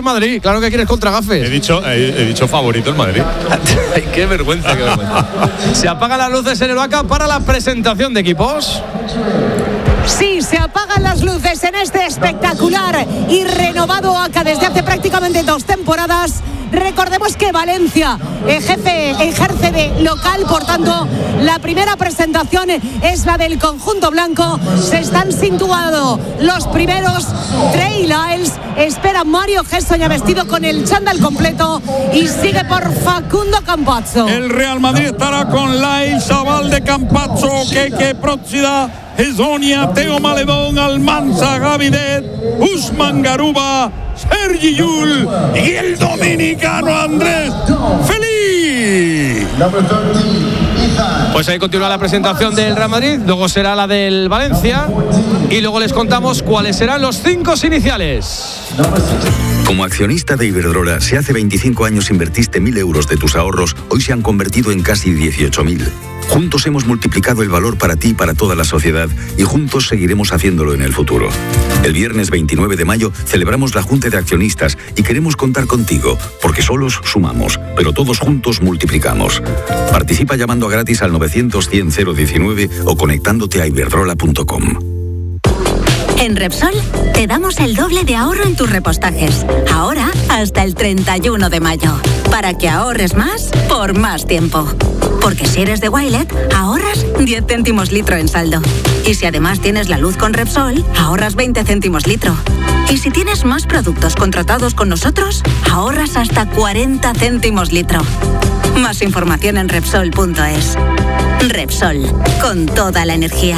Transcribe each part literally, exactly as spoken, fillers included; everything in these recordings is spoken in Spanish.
el Madrid. Claro que quieres contra gafes. He dicho, he, he dicho favorito el Madrid. Ay, qué vergüenza, qué vergüenza. Se apagan las luces en el Oaca para la presentación de equipos. Sí, se apagan las luces en este espectacular y renovado Oaca desde hace prácticamente dos temporadas. Recordemos que Valencia ejerce, ejerce de local, por tanto, la primera presentación es la del conjunto blanco. Se están situando los primeros Trail Isles. Espera Mario Gessoña vestido con el chándal completo y sigue por Facundo Campazzo. El Real Madrid estará con Lai, Savalde, Campazzo, Keke, Próxida, Gessoña, Teo Maledón, Almanza, Gavidet, Usman Garuba, Sergi Llull y el dominicano Andrés Feliz. Pues ahí continúa la presentación del Real Madrid, luego será la del Valencia y luego les contamos cuáles serán los cinco iniciales. Como accionista de Iberdrola, si hace veinticinco años invertiste mil euros de tus ahorros, hoy se han convertido en casi dieciocho mil. Juntos hemos multiplicado el valor para ti y para toda la sociedad y juntos seguiremos haciéndolo en el futuro. El viernes veintinueve de mayo celebramos la Junta de Accionistas y queremos contar contigo, porque solos sumamos, pero todos juntos multiplicamos. Participa llamando a gratis al novecientos cien cero diecinueve o conectándote a iberdrola punto com. En Repsol te damos el doble de ahorro en tus repostajes. Ahora hasta el treinta y uno de mayo. Para que ahorres más por más tiempo. Porque si eres de Wilet, ahorras diez céntimos litro en saldo. Y si además tienes la luz con Repsol, ahorras veinte céntimos litro. Y si tienes más productos contratados con nosotros, ahorras hasta cuarenta céntimos litro. Más información en Repsol punto es. Repsol, con toda la energía.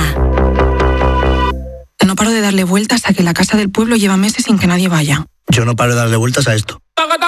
No paro de darle vueltas a que la casa del pueblo lleva meses sin que nadie vaya. Yo no paro de darle vueltas a esto.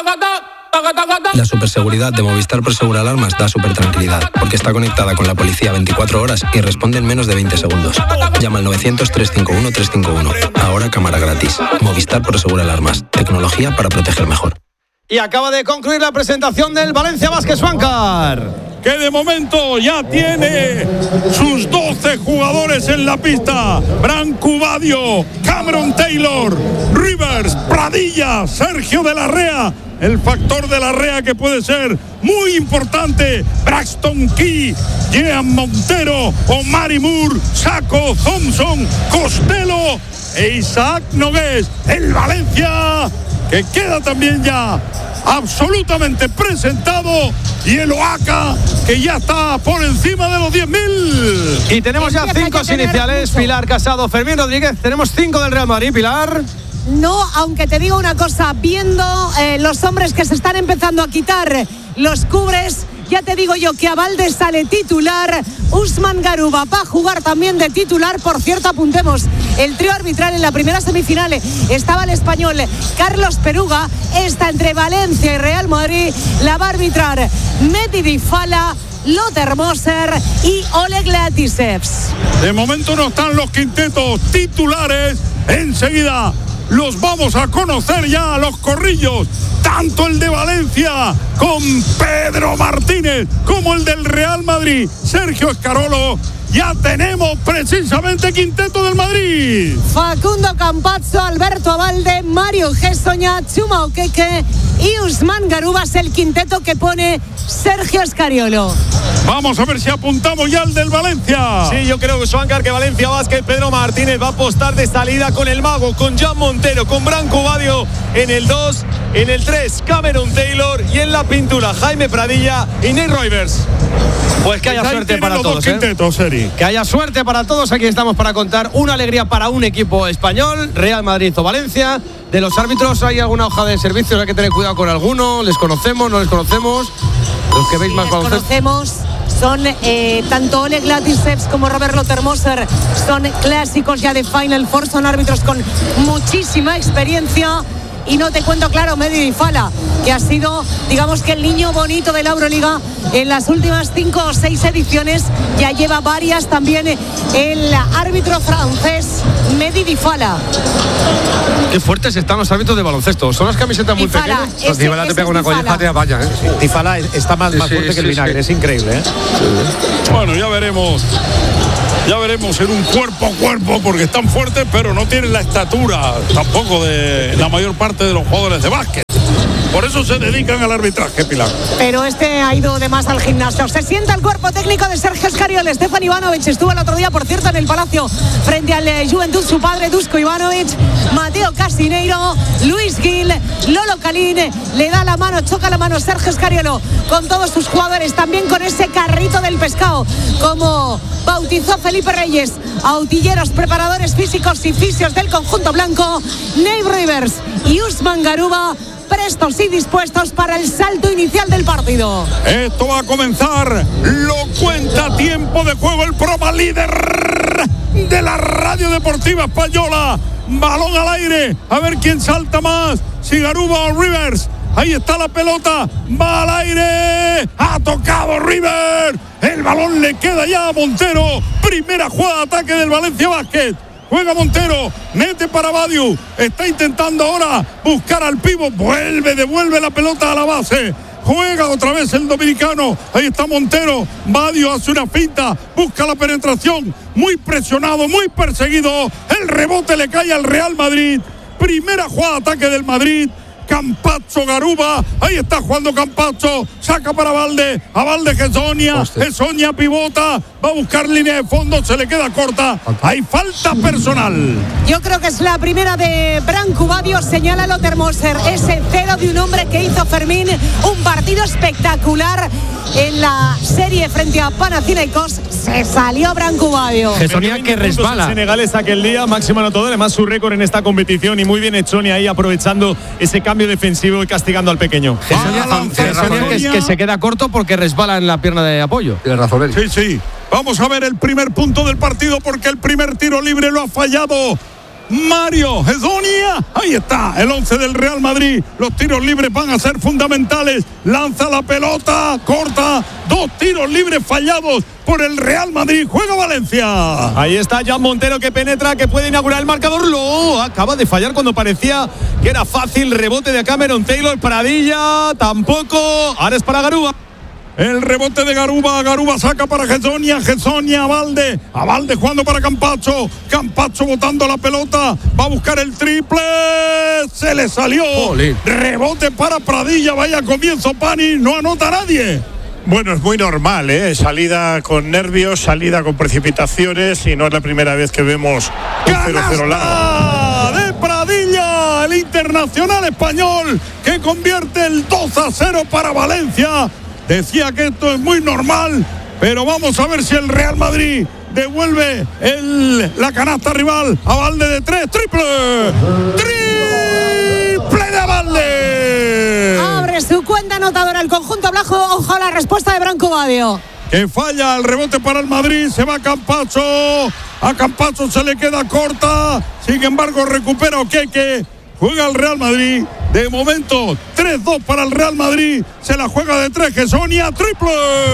La superseguridad de Movistar Prosegur Alarmas da súper tranquilidad, porque está conectada con la policía veinticuatro horas y responde en menos de veinte segundos. Llama al novecientos, trescientos cincuenta y uno, trescientos cincuenta y uno. Ahora cámara gratis. Movistar Prosegur Alarmas. Tecnología para proteger mejor. Y acaba de concluir la presentación del Valencia Vázquez Bancar, que de momento ya tiene sus doce jugadores en la pista. Branco Badio, Cameron Taylor, Rivers, Pradilla, Sergio de la Rea, el factor de la Rea que puede ser muy importante, Braxton Key, Jean Montero, Omari Moore, Saco, Thompson, Costello e Isaac Nogués. El Valencia que queda también ya absolutamente presentado, y el Oaca que ya está por encima de los diez mil. Y tenemos ya cinco iniciales: Pilar, Casado, Fermín Rodríguez. Tenemos cinco del Real Madrid, Pilar. No, aunque te digo una cosa, viendo eh, los hombres que se están empezando a quitar los cubres, ya te digo yo que a Valde sale titular, Usman Garuba va a jugar también de titular. Por cierto, apuntemos, el trío arbitral en la primera semifinal estaba el español Carlos Peruga. Esta entre Valencia y Real Madrid la va a arbitrar Mehdi Difala, Lothar Moser y Oleg Latisevs. De momento no están los quintetos titulares. Enseguida los vamos a conocer ya, los corrillos, tanto el de Valencia con Pedro Martínez como el del Real Madrid, Sergio Escarolo. Ya tenemos precisamente quinteto del Madrid: Facundo Campazzo, Alberto Abalde, Mario Gessoña, Chuma Okeke y Usman Garuba. Es el quinteto que pone Sergio Escariolo. Vamos a ver si apuntamos ya al del Valencia. Sí, yo creo que Schwankar, que Valencia Vázquez, Pedro Martínez va a apostar de salida con el mago, con Jean Montero, con Branco Badio en el dos, en el tres Cameron Taylor y en la pintura Jaime Pradilla y Nick Rivers. Pues que haya Pues suerte para los todos, dos ¿eh? quintetos, Eri. Que haya suerte para todos. Aquí estamos para contar una alegría para un equipo español, Real Madrid o Valencia. De los árbitros, ¿hay alguna hoja de servicios? Hay que tener cuidado con alguno. ¿Les conocemos? ¿No les conocemos? Los que veis más baloncesto. Conocemos. Son eh, tanto Oleg Latisevs como Robert Lothar Moser, son clásicos ya de Final Four, son árbitros con muchísima experiencia. Y no te cuento, claro, Mehdi Difala, que ha sido, digamos que el niño bonito de la Euroliga en las últimas cinco o seis ediciones. Ya lleva varias también el árbitro francés Mehdi Difala. Qué fuertes están los árbitros de baloncesto. Son las camisetas muy Difala, pequeñas. ese, Difala te pega una colleja, te vaya, ¿eh? Sí. Difala está más, Sí, más sí, fuerte sí, que el vinagre, sí. es increíble, ¿eh? Sí. Bueno, ya veremos. Ya veremos en un cuerpo a cuerpo, porque están fuertes, pero no tienen la estatura tampoco de la mayor parte de los jugadores de básquet. eso se dedican al arbitraje, Pilar. Pero este ha ido de más al gimnasio. Se sienta el cuerpo técnico de Sergio Scariolo. Stefan Ivanovic estuvo el otro día, por cierto, en el Palacio frente al eh, Juventud, su padre Dusko Ivanovic, Mateo Castineiro, Luis Gil, Lolo Calín, le da la mano, choca la mano Sergio Scariolo con todos sus jugadores, también con ese carrito del pescado, como bautizó Felipe Reyes, autilleros, preparadores físicos y fisios del conjunto blanco, Nate Rivers y Usman Garuba, prestos y dispuestos para el salto inicial del partido. Esto va a comenzar, lo cuenta tiempo de juego el programa líder de la radio deportiva española. Balón al aire, a ver quién salta más, si Garuba o Rivers. Ahí está la pelota, va al aire, ha tocado Rivers, el balón le queda ya a Montero. Primera jugada de ataque del Valencia Basket. Juega Montero, mete para Badiou, está intentando ahora buscar al pívot, vuelve, devuelve la pelota a la base. Juega otra vez el dominicano, ahí está Montero, Badiou hace una finta, busca la penetración, muy presionado, muy perseguido, el rebote le cae al Real Madrid. Primera jugada de ataque del Madrid. Campazzo, Garuba, ahí está jugando Campazzo, saca para Valde, a Valde Hezonja, Hezonja pivota, va a buscar línea de fondo, se le queda corta, hay falta personal. Yo creo que es la primera de Branco Badio, señálalo Termoser, ese cero de un hombre que hizo Fermín, un partido espectacular en la serie frente a Panathinaikos, se salió Branco Badio. Hezonja que resbala. Senegalés aquel día, máximo anotador, además su récord en esta competición y muy bien Hezonja ahí aprovechando ese cambio defensivo y castigando al pequeño. Hezonja que, que se queda corto porque resbala en la pierna de apoyo. Tienes razón, él. Sí, sí. Vamos a ver el primer punto del partido porque el primer tiro libre lo ha fallado Mario Hezonja. Ahí está el once del Real Madrid. Los tiros libres van a ser fundamentales. Lanza la pelota, corta. Dos tiros libres fallados por el Real Madrid. Juega Valencia. Ahí está Jan Montero que penetra, que puede inaugurar el marcador. Lo acaba de fallar cuando parecía que era fácil. Rebote de Cameron Taylor. Pradilla tampoco. Ahora es para Garuba. El rebote de Garuba, Garuba saca para Hezonja, Hezonja a Valde, a Valde jugando para Campazzo, Campazzo botando la pelota, va a buscar el triple, se le salió, Olé. Rebote para Pradilla, vaya comienzo Pani, no anota nadie. Bueno, es muy normal, ¿eh? Salida con nervios, salida con precipitaciones y no es la primera vez que vemos un cero cero largo. De Pradilla, el internacional español que convierte el dos a cero para Valencia. Decía que esto es muy normal, pero vamos a ver si el Real Madrid devuelve el, la canasta rival a Valde de tres. ¡Triple! ¡Triple de Valde! Abre su cuenta anotadora el conjunto blanco. Ojo a la respuesta de Branco Badio. Que falla el rebote para el Madrid, se va a Campazzo. A Campazzo se le queda corta. Sin embargo, recupera Okeke. Juega el Real Madrid. De momento, tres dos para el Real Madrid. Se la juega de tres, Hezonja. ¡Triple!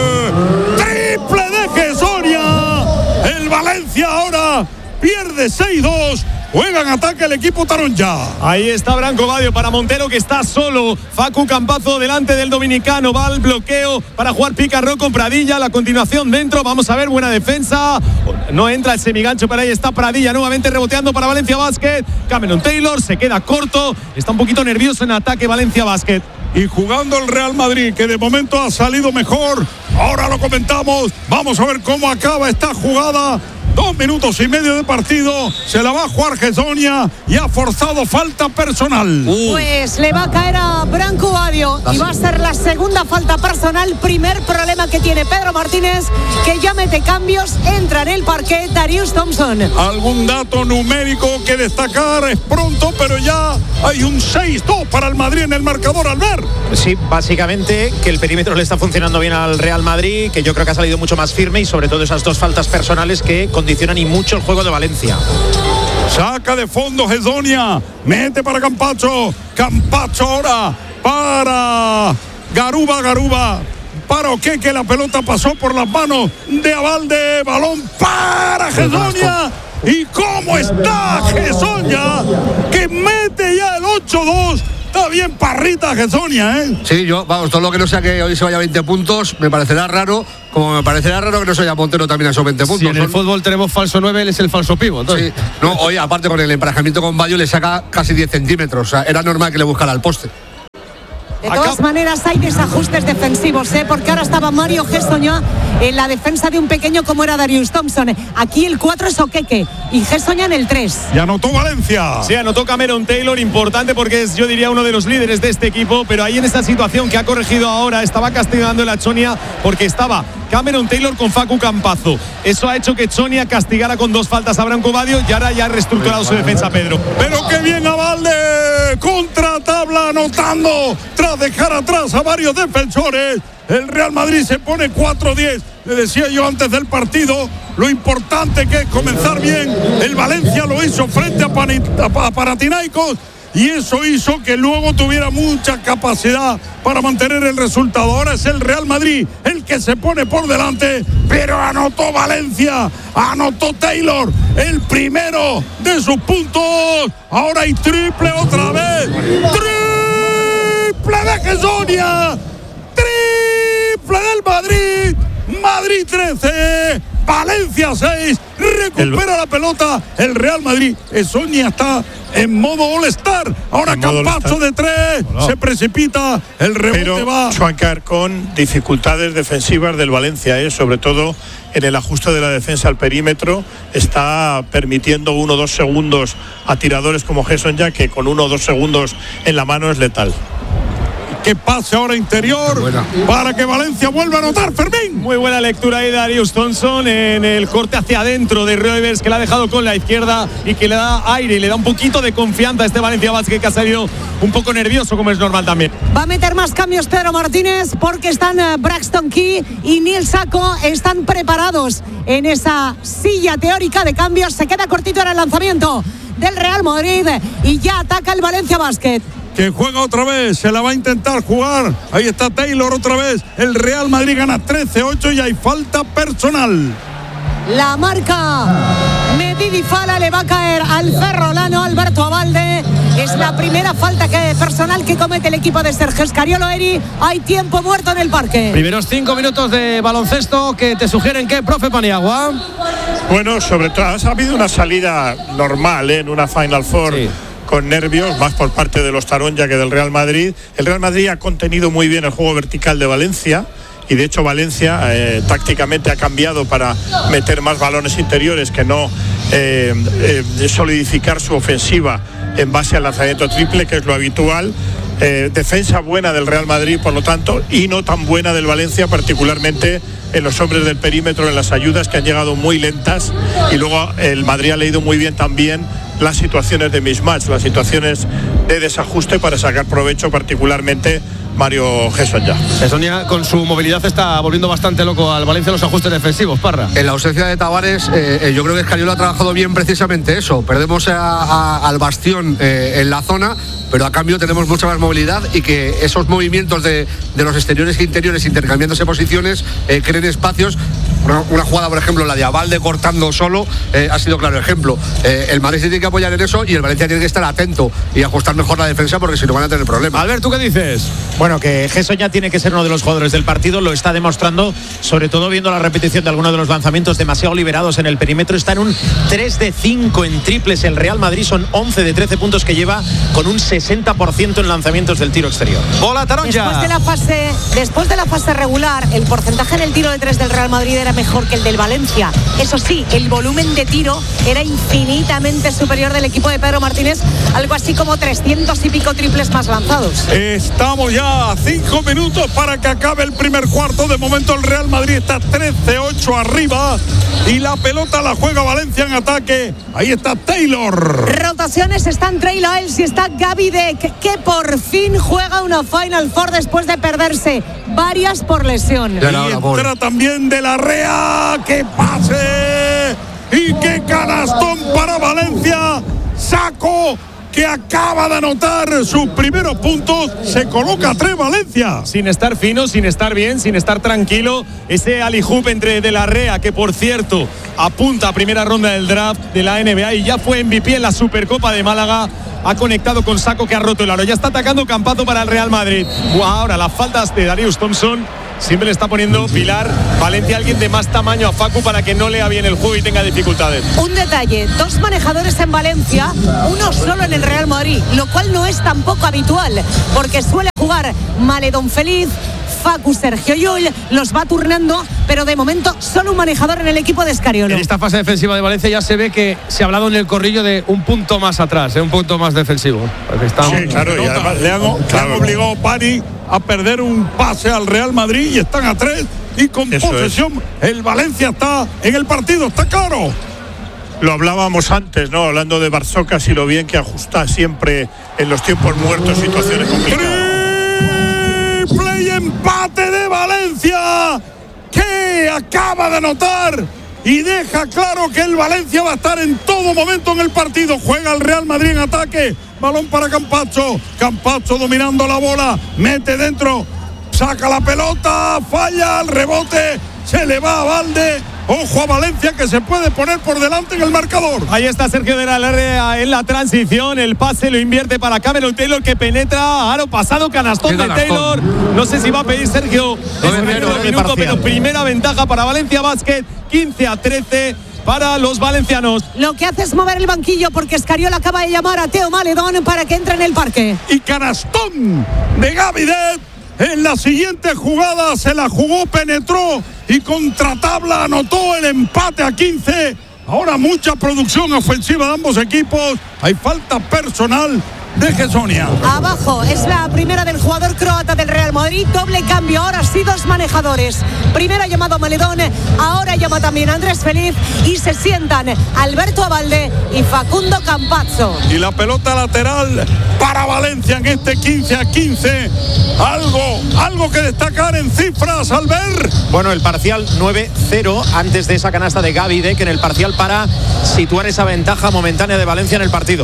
¡Triple de Hezonja! El Valencia ahora pierde seis dos. Juega en ataque el equipo taronja. Ahí está Branco Badio para Montero, que está solo. Facu Campazzo delante del dominicano. Va al bloqueo para jugar pick and roll con Pradilla. La continuación dentro. Vamos a ver, buena defensa. No entra el semigancho, pero ahí está Pradilla nuevamente reboteando para Valencia Basket. Cameron Taylor se queda corto. Está un poquito nervioso en ataque Valencia Basket. Y jugando el Real Madrid, que de momento ha salido mejor. Ahora lo comentamos. Vamos a ver cómo acaba esta jugada. Dos minutos y medio de partido. Se la va a jugar Hezonja y ha forzado falta personal. Uh. Pues le va a caer a Branco Badio y va a ser la segunda falta personal. Primer problema que tiene Pedro Martínez, que ya mete cambios. Entra en el parquet Darius Thompson. Algún dato numérico que destacar, es pronto, pero ya hay un seis dos para el Madrid en el marcador, Albert. Sí, básicamente que el perímetro le está funcionando bien al Real Madrid, que yo creo que ha salido mucho más firme y sobre todo esas dos faltas personales que condicionan y mucho el juego de Valencia. Saca de fondo Hezonja, mete para Campazzo, Campazzo ahora para Garuba, Garuba para Okeke, la pelota pasó por las manos de Abalde, balón para Hezonja. ¿Y cómo está Hezonja? Que mete ya el ocho dos. Está bien parrita Hezonja, ¿eh? Sí, yo, vamos, todo lo que no sea que hoy se vaya a veinte puntos, me parecerá raro, como me parecerá raro que no se vaya Montero también a esos veinte puntos. Si en el Son... fútbol tenemos falso nueve, él es el falso pivo. Sí, no, hoy aparte con el emparejamiento con Badio le saca casi diez centímetros, o sea, era normal que le buscara el poste. De todas Acá... maneras hay desajustes defensivos, ¿eh? Porque ahora estaba Mario Gessoña en la defensa de un pequeño como era Darius Thompson. Aquí el cuatro es Okeke y Gessoña en el tres. Y anotó Valencia. Sí, anotó Cameron Taylor, importante porque es, yo diría, uno de los líderes de este equipo, pero ahí en esta situación que ha corregido ahora, estaba castigando la Chonia porque estaba Cameron Taylor con Facu Campazo. Eso ha hecho que Chonia castigara con dos faltas a Branco Badio y ahora ya ha reestructurado su defensa, Pedro. Pero qué bien Abalde, contra tabla anotando tras dejar atrás a varios defensores. El Real Madrid se pone cuatro diez. Le decía yo antes del partido lo importante que es comenzar bien. El Valencia lo hizo frente a, Panit- a Panathinaikos y eso hizo que luego tuviera mucha capacidad para mantener el resultado. Ahora es el Real Madrid el que se pone por delante, pero anotó Valencia, anotó Taylor, el primero de sus puntos. Ahora hay triple otra vez. Triple de Gessoña. Triple del Madrid. Madrid trece, Valencia seis, recupera el... la pelota el Real Madrid. Gessoña está en modo All-Star. Ahora Campazo de tres, no. se precipita, el rebote Pero, va. Schwanker, con dificultades defensivas del Valencia, ¿eh? sobre todo en el ajuste de la defensa al perímetro, está permitiendo uno o dos segundos a tiradores como Gessoña, que con uno o dos segundos en la mano es letal. Que pase ahora interior para que Valencia vuelva a anotar, Fermín. Muy buena lectura ahí de Darius Thompson en el corte hacia adentro de Rivers, que la ha dejado con la izquierda y que le da aire y le da un poquito de confianza a este Valencia Basket, que ha salido un poco nervioso, como es normal también. Va a meter más cambios Pedro Martínez porque están uh, Braxton Key y Neil Sacco, están preparados en esa silla teórica de cambios. Se queda cortito en el lanzamiento del Real Madrid y ya ataca el Valencia Basket. Que juega otra vez, se la va a intentar jugar. Ahí está Taylor otra vez. El Real Madrid gana trece ocho y hay falta personal. La marca Medidi Fala le va a caer al ferrolano Alberto Abalde. Es la primera falta que, personal que comete el equipo de Sergio Scariolo. Eri, hay tiempo muerto en el parque. Primeros cinco minutos de baloncesto que te sugieren que, profe Paniagua. Bueno, sobre todo ha habido una salida normal, ¿eh? en una Final Four. Sí. Con nervios, más por parte de los Taronja que del Real Madrid. El Real Madrid ha contenido muy bien el juego vertical de Valencia y de hecho Valencia eh, tácticamente ha cambiado para meter más balones interiores que no eh, eh, solidificar su ofensiva en base al lanzamiento triple, que es lo habitual. Eh, defensa buena del Real Madrid, por lo tanto, y no tan buena del Valencia, particularmente en los hombres del perímetro, en las ayudas que han llegado muy lentas, y luego el Madrid ha leído muy bien también las situaciones de mismatch, las situaciones de desajuste para sacar provecho, particularmente Mario Gessoña. Gessoña con su movilidad está volviendo bastante loco al Valencia los ajustes defensivos, Parra. En la ausencia de Tavares, eh, yo creo que Scariolo ha trabajado bien precisamente eso. Perdemos a, a, al bastión eh, en la zona, pero a cambio tenemos mucha más movilidad y que esos movimientos de, de los exteriores e interiores intercambiándose posiciones eh, creen espacios. Una, una jugada, por ejemplo, la de Abalde cortando solo, eh, ha sido claro ejemplo. Eh, el Madrid se tiene que apoyar en eso y el Valencia tiene que estar atento y ajustar mejor la defensa, porque si no van a tener problemas. Albert, ¿tú qué dices? Bueno, que Gessoña tiene que ser uno de los jugadores del partido, lo está demostrando, sobre todo viendo la repetición de algunos de los lanzamientos demasiado liberados en el perímetro. Está en un tres de cinco en triples. El Real Madrid son once de trece puntos que lleva, con un sesenta por ciento en lanzamientos del tiro exterior. Bola Taronja. Después de la fase, después de la fase regular, el porcentaje en el tiro de tres del Real Madrid era mejor que el del Valencia. Eso sí, el volumen de tiro era infinitamente superior del equipo de Pedro Martínez, algo así como trescientos y pico triples más lanzados. Estamos ya a cinco minutos para que acabe el primer cuarto. De momento el Real Madrid está trece ocho arriba y la pelota la juega Valencia en ataque. Ahí está Taylor. Rotaciones, están Trey Lyles y está Gaby Deck, que por fin juega una Final Four después de perderse varias por lesión. Y entra también de la Rea. ¡Qué pase! ¡Y qué canastón para Valencia! Sacco, que acaba de anotar sus primeros puntos, se coloca a tres Valencia. Sin estar fino, sin estar bien, sin estar tranquilo. Ese alley-oop entre De la Rea, que por cierto apunta a primera ronda del draft de la N B A y ya fue M V P en la Supercopa de Málaga. Ha conectado con Sacco, que ha roto el aro. Ya está atacando Campazo para el Real Madrid. Ahora las faltas de Darius Thompson. Siempre le está poniendo Pilar Valencia, alguien de más tamaño a Facu, para que no lea bien el juego y tenga dificultades. Un detalle, dos manejadores en Valencia, uno solo en el Real Madrid, lo cual no es tampoco habitual, porque suele jugar Maledón Feliz, Facu Sergio Llull, los va turnando, pero de momento solo un manejador en el equipo de Scariolo. En esta fase defensiva de Valencia ya se ve que se ha hablado en el corrillo de un punto más atrás, ¿eh? un punto más defensivo. Estamos, sí, claro, y además le han, claro. le han obligado Pani a perder un pase al Real Madrid y están a tres y con Eso posesión es. El Valencia está en el partido, está claro. Lo hablábamos antes, ¿no? Hablando de Barsocas y lo bien que ajusta siempre en los tiempos muertos situaciones complicadas. Triple y empate de Valencia, que acaba de anotar y deja claro que el Valencia va a estar en todo momento en el partido. Juega el Real Madrid en ataque, balón para Campazzo, Campazzo dominando la bola, mete dentro, saca la pelota, falla el rebote, se le va a Valde. Ojo a Valencia, que se puede poner por delante en el marcador. Ahí está Sergio de la Larrea en la transición. El pase lo invierte para Cameron Taylor, que penetra aro pasado, canastón de Taylor. No sé si va a pedir Sergio ese minuto, pero primera ventaja para Valencia Basket, quince a trece para los valencianos. Lo que hace es mover el banquillo porque Scariolo acaba de llamar a Teo Maledón para que entre en el parque. Y canastón de Gavidet. En la siguiente jugada se la jugó, penetró y contra tabla anotó el empate a quince. Ahora mucha producción ofensiva de ambos equipos. Hay falta personal de Gessonia. Abajo es la primera del jugador croata del Real Madrid. Doble cambio, ahora sí dos manejadores. Primero ha llamado Maledón, ahora llama también Andrés Feliz y se sientan Alberto Abalde y Facundo Campazzo. Y la pelota lateral para Valencia en este quince a quince. Algo, algo que destacar en cifras, Albert. Bueno, el parcial nueve cero antes de esa canasta de Gavidet, que en el parcial para situar esa ventaja momentánea de Valencia en el partido.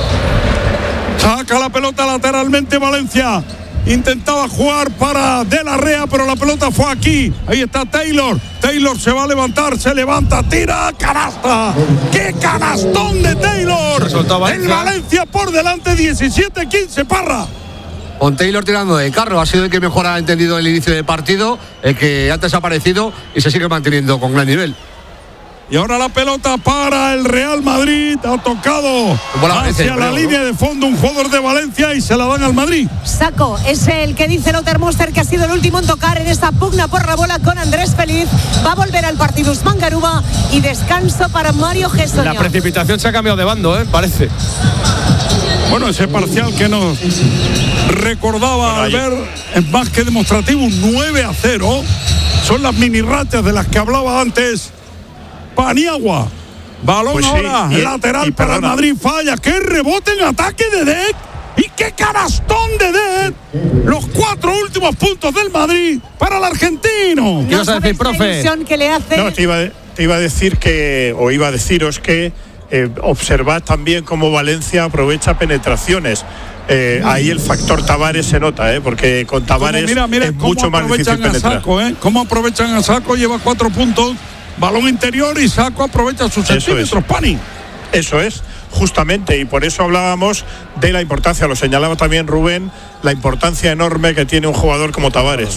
Saca la pelota lateralmente Valencia. Intentaba jugar para De la Rea, pero la pelota fue aquí. Ahí está Taylor. Taylor se va a levantar, se levanta, tira, canasta. ¡Qué canastón de Taylor! El Valencia por delante, diecisiete quince, Parra. Con Taylor tirando de carro, ha sido el que mejor ha entendido el inicio del partido, el que antes ha aparecido y se sigue manteniendo con gran nivel. Y ahora la pelota para el Real Madrid. Ha tocado hacia la línea de fondo un jugador de Valencia y se la dan al Madrid. Saco es el que dice Lothar Monster, que ha sido el último en tocar en esta pugna por la bola con Andrés Feliz. Va a volver al partido Usman Garuba y descanso para Mario Gessonia. La precipitación se ha cambiado de bando, ¿eh? Parece. Bueno, ese parcial que nos recordaba al ver es más que demostrativo, un nueve a cero. Son las mini rachas de las que hablaba antes Paniagua. Balón pues ahora, sí, y, lateral y para el Madrid, falla. ¡Qué rebote en ataque de Dec! ¡Y qué canastón de Dec! Los cuatro últimos puntos del Madrid para el argentino. ¿Qué vas a decir, profe? Que le hace... No, te iba, te iba a decir que, o iba a deciros que eh, observad también cómo Valencia aprovecha penetraciones. Eh, ahí el factor Tavares se nota, ¿eh? Porque con Tavares mira, mira, es mucho más difícil penetrar. Saco, ¿eh? ¿Cómo aprovechan a Saco? Lleva cuatro puntos. Balón interior y Saco aprovecha sus centímetros, Pani. Eso es, justamente, y por eso hablábamos de la importancia, lo señalaba también Rubén, la importancia enorme que tiene un jugador como Tavares.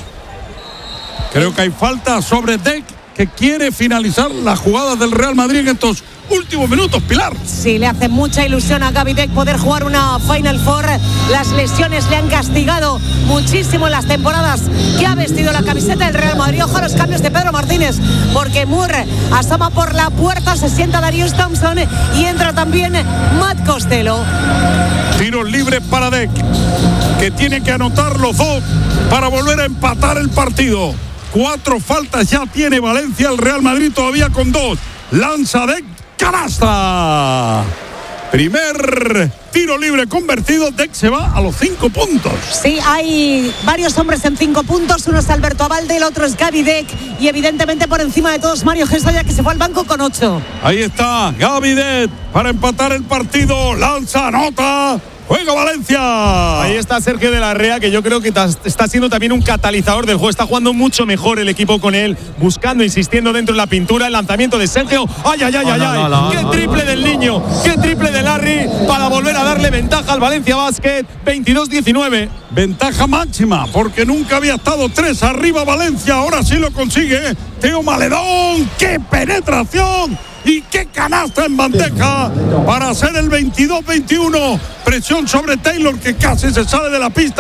Creo que hay falta sobre Dec, que quiere finalizar las jugadas del Real Madrid en estos últimos minutos, Pilar. Sí, le hace mucha ilusión a Gavidet poder jugar una Final Four. Las lesiones le han castigado muchísimo en las temporadas que ha vestido la camiseta del Real Madrid. Ojo a los cambios de Pedro Martínez, porque Moore asoma por la puerta, se sienta Darius Thompson y entra también Matt Costello. Tiros libres para Dec, que tiene que anotar los dos para volver a empatar el partido. Cuatro faltas ya tiene Valencia, el Real Madrid todavía con dos. Lanza Dec, canasta. Primer tiro libre convertido. Dec se va a los cinco puntos. Sí, hay varios hombres en cinco puntos. Uno es Alberto Abalde, el otro es Gavidet. Y evidentemente por encima de todos Mario Gessonia, que se fue al banco con ocho. Ahí está Gavidet para empatar el partido. Lanza, anota. ¡Juega Valencia! Ahí está Sergio de la Rea, que yo creo que está siendo también un catalizador del juego. Está jugando mucho mejor el equipo con él, buscando, insistiendo dentro de la pintura. El lanzamiento de Sergio. ¡Ay, ay, ay, ay! ay. ¡Qué triple del niño! ¡Qué triple de Larry! Para volver a darle ventaja al Valencia Basket. veintidós diecinueve. Ventaja máxima, porque nunca había estado tres arriba Valencia. Ahora sí lo consigue. Teo Maledón. ¡Qué penetración! Y qué canasta en bandeja para hacer el veintidós veintiuno. Presión sobre Taylor, que casi se sale de la pista.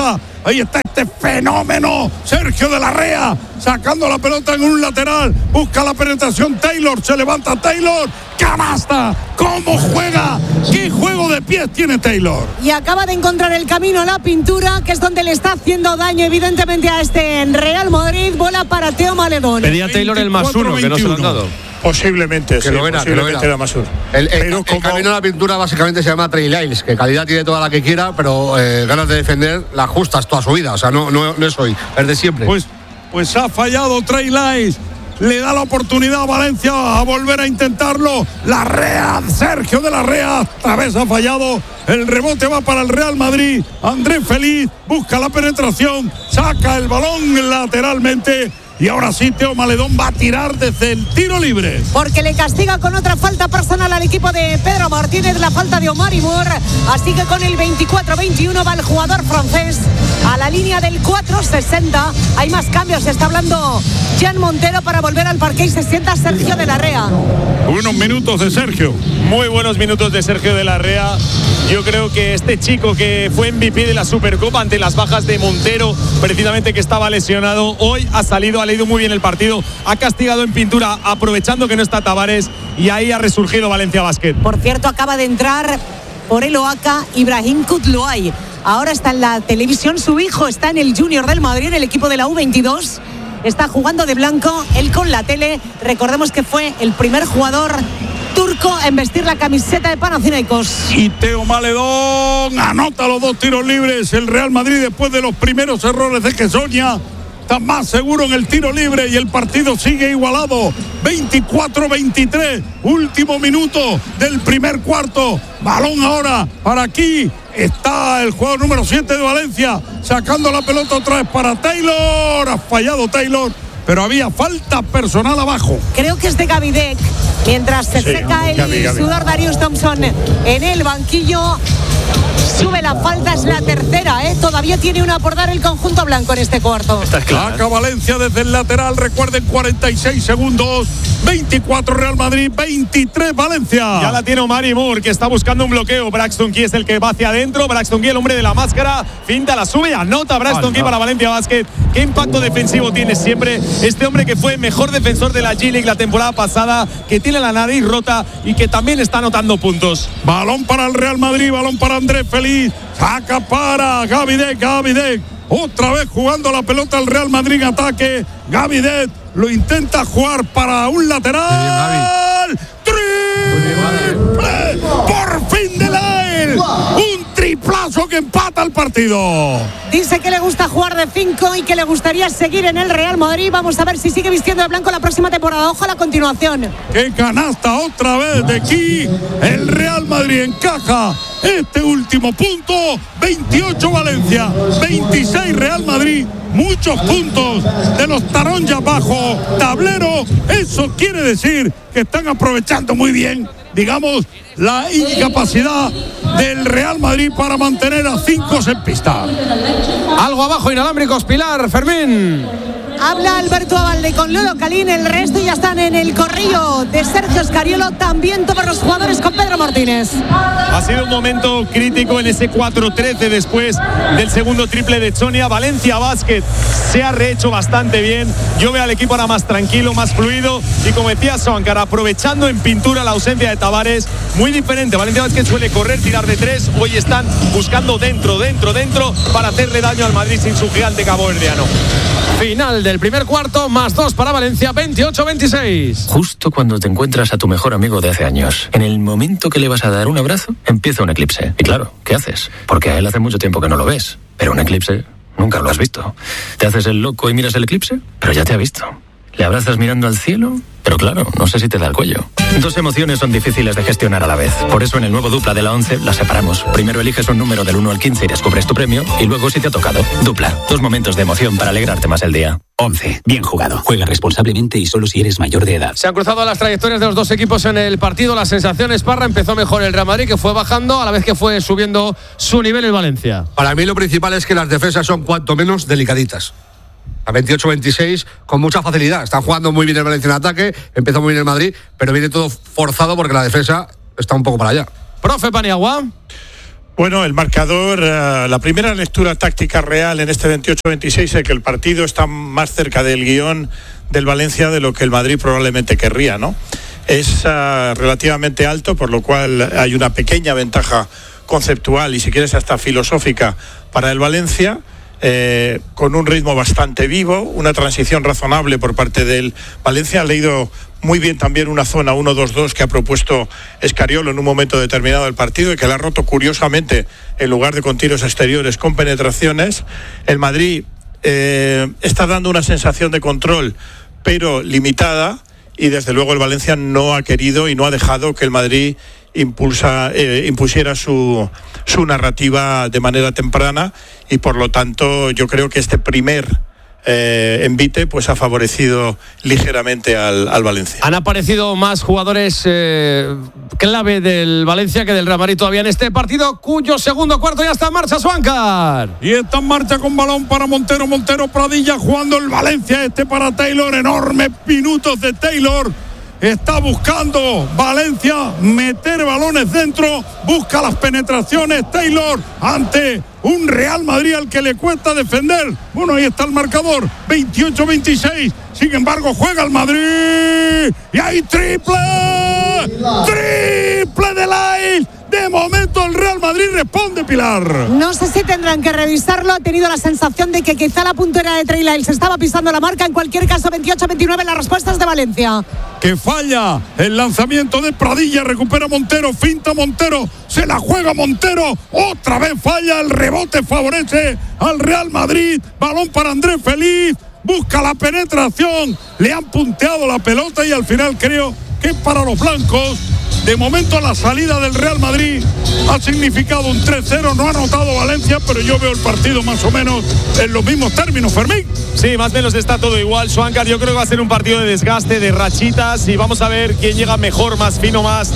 Ahí está este fenómeno, Sergio de la Rea, sacando la pelota en un lateral. Busca la penetración Taylor, se levanta Taylor. ¡Canasta! ¿Cómo juega? ¿Qué juego de pies tiene Taylor? Y acaba de encontrar el camino a la pintura, que es donde le está haciendo daño evidentemente a este Real Madrid. Bola para Teo Maledón. Pedía Taylor el más uno, que no se lo han dado. Posiblemente, que sí, lo era, posiblemente que lo era. era más uno. El, el, pero el como... camino a la pintura básicamente se llama Trey Lyles, que calidad tiene toda la que quiera, pero eh, ganas de defender las justas toda su vida. O sea, no, no, no es hoy, es de siempre. Pues, pues ha fallado Trey Lyles. Le da la oportunidad a Valencia a volver a intentarlo. La Rea, Sergio de la Rea, esta vez ha fallado. El rebote va para el Real Madrid. Andrés Feliz busca la penetración, saca el balón lateralmente. Y ahora sí, Teo Maledón va a tirar desde el tiro libre. Porque le castiga con otra falta personal al equipo de Pedro Martínez, la falta de Omar Moore. Así que con el veinticuatro veintiuno va el jugador francés a la línea del cuatro sesenta. Hay más cambios, está hablando Jan Montero para volver al parque y se sienta Sergio de la Rea. Buenos minutos de Sergio. Muy buenos minutos de Sergio de la Rea. Yo creo que este chico que fue M V P de la Supercopa ante las bajas de Montero, precisamente que estaba lesionado, hoy ha salido, ha leído muy bien el partido, ha castigado en pintura aprovechando que no está Tavares y ahí ha resurgido Valencia Basket. Por cierto, acaba de entrar por el Oaxaca Ibrahim Kutluay. Ahora está en la televisión, su hijo está en el Junior del Madrid, en el equipo de la U veintidós. Está jugando de blanco, él con la tele. Recordemos que fue el primer jugador turco en vestir la camiseta de Panathinaikos. Y Teo Maledón anota los dos tiros libres. El Real Madrid, después de los primeros errores de Quesonia, está más seguro en el tiro libre y el partido sigue igualado. veinticuatro veintitrés, último minuto del primer cuarto. Balón ahora para aquí. Está el jugador número siete de Valencia sacando la pelota otra vez para Taylor. Ha fallado Taylor, pero había falta personal abajo. Creo que es de Gavidec. Mientras se sí, seca el Gaby, Gaby. sudor Darius Thompson en el banquillo. Sube la falta, es la tercera, ¿eh? Todavía tiene una por dar el conjunto blanco en este cuarto. Saca Valencia desde el lateral, recuerden, cuarenta y seis segundos. veinticuatro Real Madrid, veintitrés Valencia. Ya la tiene Omar Moore, que está buscando un bloqueo. Braxton Key es el que va hacia adentro. Braxton Key, el hombre de la máscara, finta, la sube, anota Braxton Key para Valencia Basket. Qué impacto defensivo tiene siempre este hombre, que fue mejor defensor de la G League la temporada pasada, que tiene la nariz rota y que también está anotando puntos. Balón para el Real Madrid, balón para Andrés Feliz, saca para Gavidec, Gavidec, otra vez jugando la pelota al Real Madrid en ataque. Gavidec lo intenta jugar para un lateral. ¡Triple! ¡Por fin de la él! ¡Un triplazo que empata el partido! Dice que le gusta jugar de cinco y que le gustaría seguir en el Real Madrid. Vamos a ver si sigue vistiendo de blanco la próxima temporada. Ojo a la continuación. ¡Qué canasta otra vez de aquí! El Real Madrid encaja este último punto. veintiocho Valencia, veintiséis Real Madrid. Muchos puntos de los taronjas bajo tablero. Eso quiere decir que están aprovechando muy bien, digamos, la incapacidad del Real Madrid para mantener a cinco en pista. Algo abajo, inalámbricos, Pilar, Fermín. Habla Alberto Abalde con Lodo Calín, el resto ya están en el corrillo de Sergio Escariolo, también todos los jugadores con Pedro Martínez. Ha sido un momento crítico en ese cuatro trece después del segundo triple de Sonia. Valencia Basket se ha rehecho bastante bien. Yo veo al equipo ahora más tranquilo, más fluido y, como decía Soankar, aprovechando en pintura la ausencia de Tavares. Muy diferente. Valencia Basket suele correr, tirar de tres. Hoy están buscando dentro, dentro, dentro para hacerle daño al Madrid sin su gigante caboverdiano. Final del primer cuarto, más dos para Valencia, veintiocho veintiséis. Justo cuando te encuentras a tu mejor amigo de hace años, en el momento que le vas a dar un abrazo, empieza un eclipse. Y claro, ¿qué haces? Porque a él hace mucho tiempo que no lo ves. Pero un eclipse nunca lo has visto. Te haces el loco y miras el eclipse, pero ya te ha visto. Le abrazas mirando al cielo, pero claro, no sé si te da el cuello. Dos emociones son difíciles de gestionar a la vez. Por eso en el nuevo Dupla de la once las separamos. Primero eliges un número del uno al quince y descubres tu premio. Y luego, si te ha tocado, Dupla. Dos momentos de emoción para alegrarte más el día. once. Bien jugado. Juega responsablemente y solo si eres mayor de edad. Se han cruzado las trayectorias de los dos equipos en el partido. Las sensaciones, Parra, empezó mejor el Real Madrid, que fue bajando a la vez que fue subiendo su nivel el Valencia. Para mí lo principal es que las defensas son cuanto menos delicaditas. A veintiocho veintiséis con mucha facilidad. Están jugando muy bien el Valencia en ataque, empezó muy bien el Madrid, pero viene todo forzado porque la defensa está un poco para allá. Profe Paniagua. Bueno, el marcador, uh, la primera lectura táctica real en este veintiocho veintiséis es que el partido está más cerca del guión del Valencia de lo que el Madrid probablemente querría, ¿no? Es uh, relativamente alto, por lo cual hay una pequeña ventaja conceptual y si quieres hasta filosófica para el Valencia, eh, con un ritmo bastante vivo, una transición razonable por parte del Valencia. Ha leído muy bien también una zona uno dos dos que ha propuesto Escariolo en un momento determinado del partido y que la ha roto curiosamente en lugar de con tiros exteriores, con penetraciones. El Madrid eh, está dando una sensación de control, pero limitada, y desde luego el Valencia no ha querido y no ha dejado que el Madrid impulsa, eh, impusiera su, su narrativa de manera temprana, y por lo tanto yo creo que este primer Eh, envite pues ha favorecido ligeramente al, al Valencia. Han aparecido más jugadores eh, clave del Valencia que del Real Madrid todavía en este partido, cuyo segundo cuarto ya está en marcha, Suáncar. Y está en marcha con balón para Montero, Montero Pradilla jugando el Valencia, este para Taylor, enormes minutos de Taylor. Está buscando Valencia meter balones dentro, busca las penetraciones Taylor ante un Real Madrid al que le cuesta defender. Bueno, ahí está el marcador, veintiocho veintiséis. Sin embargo, juega el Madrid y hay triple, triple de Lyle. De momento el Real Madrid responde, Pilar. No sé si tendrán que revisarlo. Ha tenido la sensación de que quizá la puntera de Trey Lyles se estaba pisando la marca. En cualquier caso, veintiocho veintinueve las respuestas de Valencia. Que falla el lanzamiento de Pradilla. Recupera Montero, finta Montero. Se la juega Montero. Otra vez falla. El rebote favorece al Real Madrid. Balón para Andrés Feliz. Busca la penetración. Le han punteado la pelota y al final creo que para los blancos. De momento la salida del Real Madrid ha significado un tres cero, no ha anotado Valencia, pero yo veo el partido más o menos en los mismos términos, Fermín. Sí, más o menos está todo igual, Suáncar. Yo creo que va a ser un partido de desgaste, de rachitas, y vamos a ver quién llega mejor, más fino, más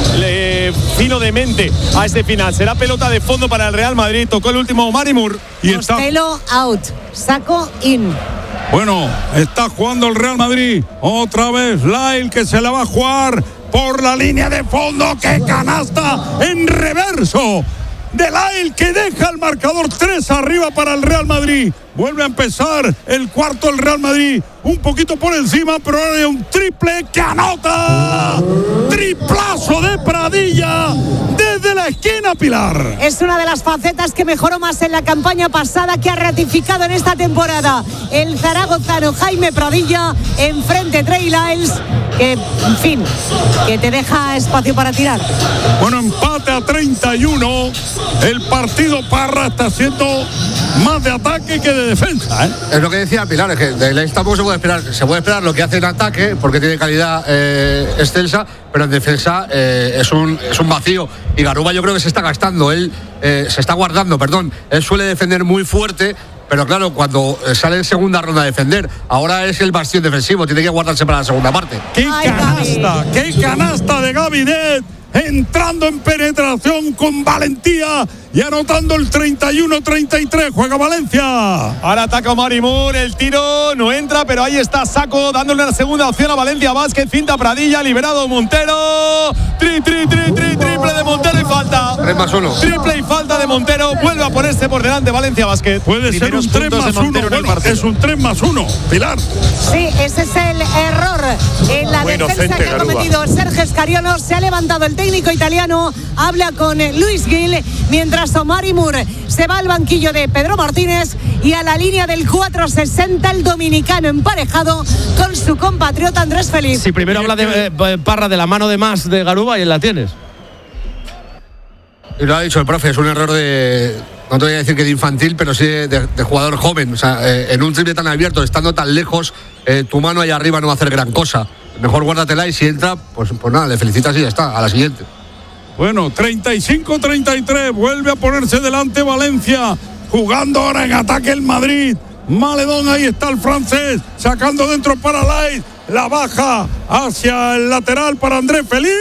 eh, fino de mente a este final. Será pelota de fondo para el Real Madrid, tocó el último Marimur. Y está Costello out, Saco in. Bueno, está jugando el Real Madrid, otra vez Lyle que se la va a jugar por la línea de fondo. ¡Qué canasta en reverso de Lyle que deja el marcador tres arriba para el Real Madrid! Vuelve a empezar el cuarto el Real Madrid, un poquito por encima, pero ahora hay un triple que anota. Triplazo de Pradilla desde la esquina, Pilar. Es una de las facetas que mejoró más en la campaña pasada, que ha ratificado en esta temporada el zaragozano Jaime Pradilla. Enfrente Trey Lyles, que, en fin, que te deja espacio para tirar. Bueno, empate a treinta y uno. El partido, Parra, está siendo más de ataque que de defensa, ¿eh? Es lo que decía Pilar, es que de Lyles tampoco se puede esperar. Se puede esperar lo que hace en ataque, porque tiene calidad eh, excelsa, pero en defensa eh, es, un, es un vacío. Y Garuba yo creo que se está gastando, él eh, se está guardando, perdón. Él suele defender muy fuerte, pero claro, cuando sale en segunda ronda a defender, ahora es el bastión defensivo, tiene que guardarse para la segunda parte. ¡Qué Ay, canasta! Gaby. ¡Qué canasta de Gabinet! Entrando en penetración con valentía y anotando el treinta y uno treinta y tres. Juega Valencia. Ahora ataca Marimur, el tiro no entra, pero ahí está Saco dándole una segunda opción a Valencia Basket. Finta Pradilla, liberado Montero. Tri, tri, tri, tri, triple de Montero y falta. tres más uno. Triple y falta de Montero. Vuelve a ponerse por delante Valencia Basket. Puede ser un tres más uno. Bueno, es un tres más uno. Pilar. Sí, ese es el error en la Muy defensa inocente, que ha Garuba. cometido Sergio Scariolo. Se ha levantado el técnico italiano, habla con Luis Gil, mientras Omari Moore se va al banquillo de Pedro Martínez y a la línea del cuatro sesenta el dominicano emparejado con su compatriota Andrés Feliz. Si primero habla de eh, Parra de la mano de más de Garuba y la tienes. Y lo ha dicho el profe, es un error de, no te voy a decir que de infantil, pero sí de, de jugador joven. O sea, eh, en un triple tan abierto, estando tan lejos, eh, tu mano ahí arriba no va a hacer gran cosa. Mejor guárdatela y si entra, pues, pues nada, le felicitas y ya está, a la siguiente. Bueno, treinta y cinco treinta y tres, vuelve a ponerse delante Valencia, jugando ahora en ataque el Madrid. Maledón, ahí está el francés, sacando dentro para Lyle, la baja hacia el lateral para Andrés Feliz.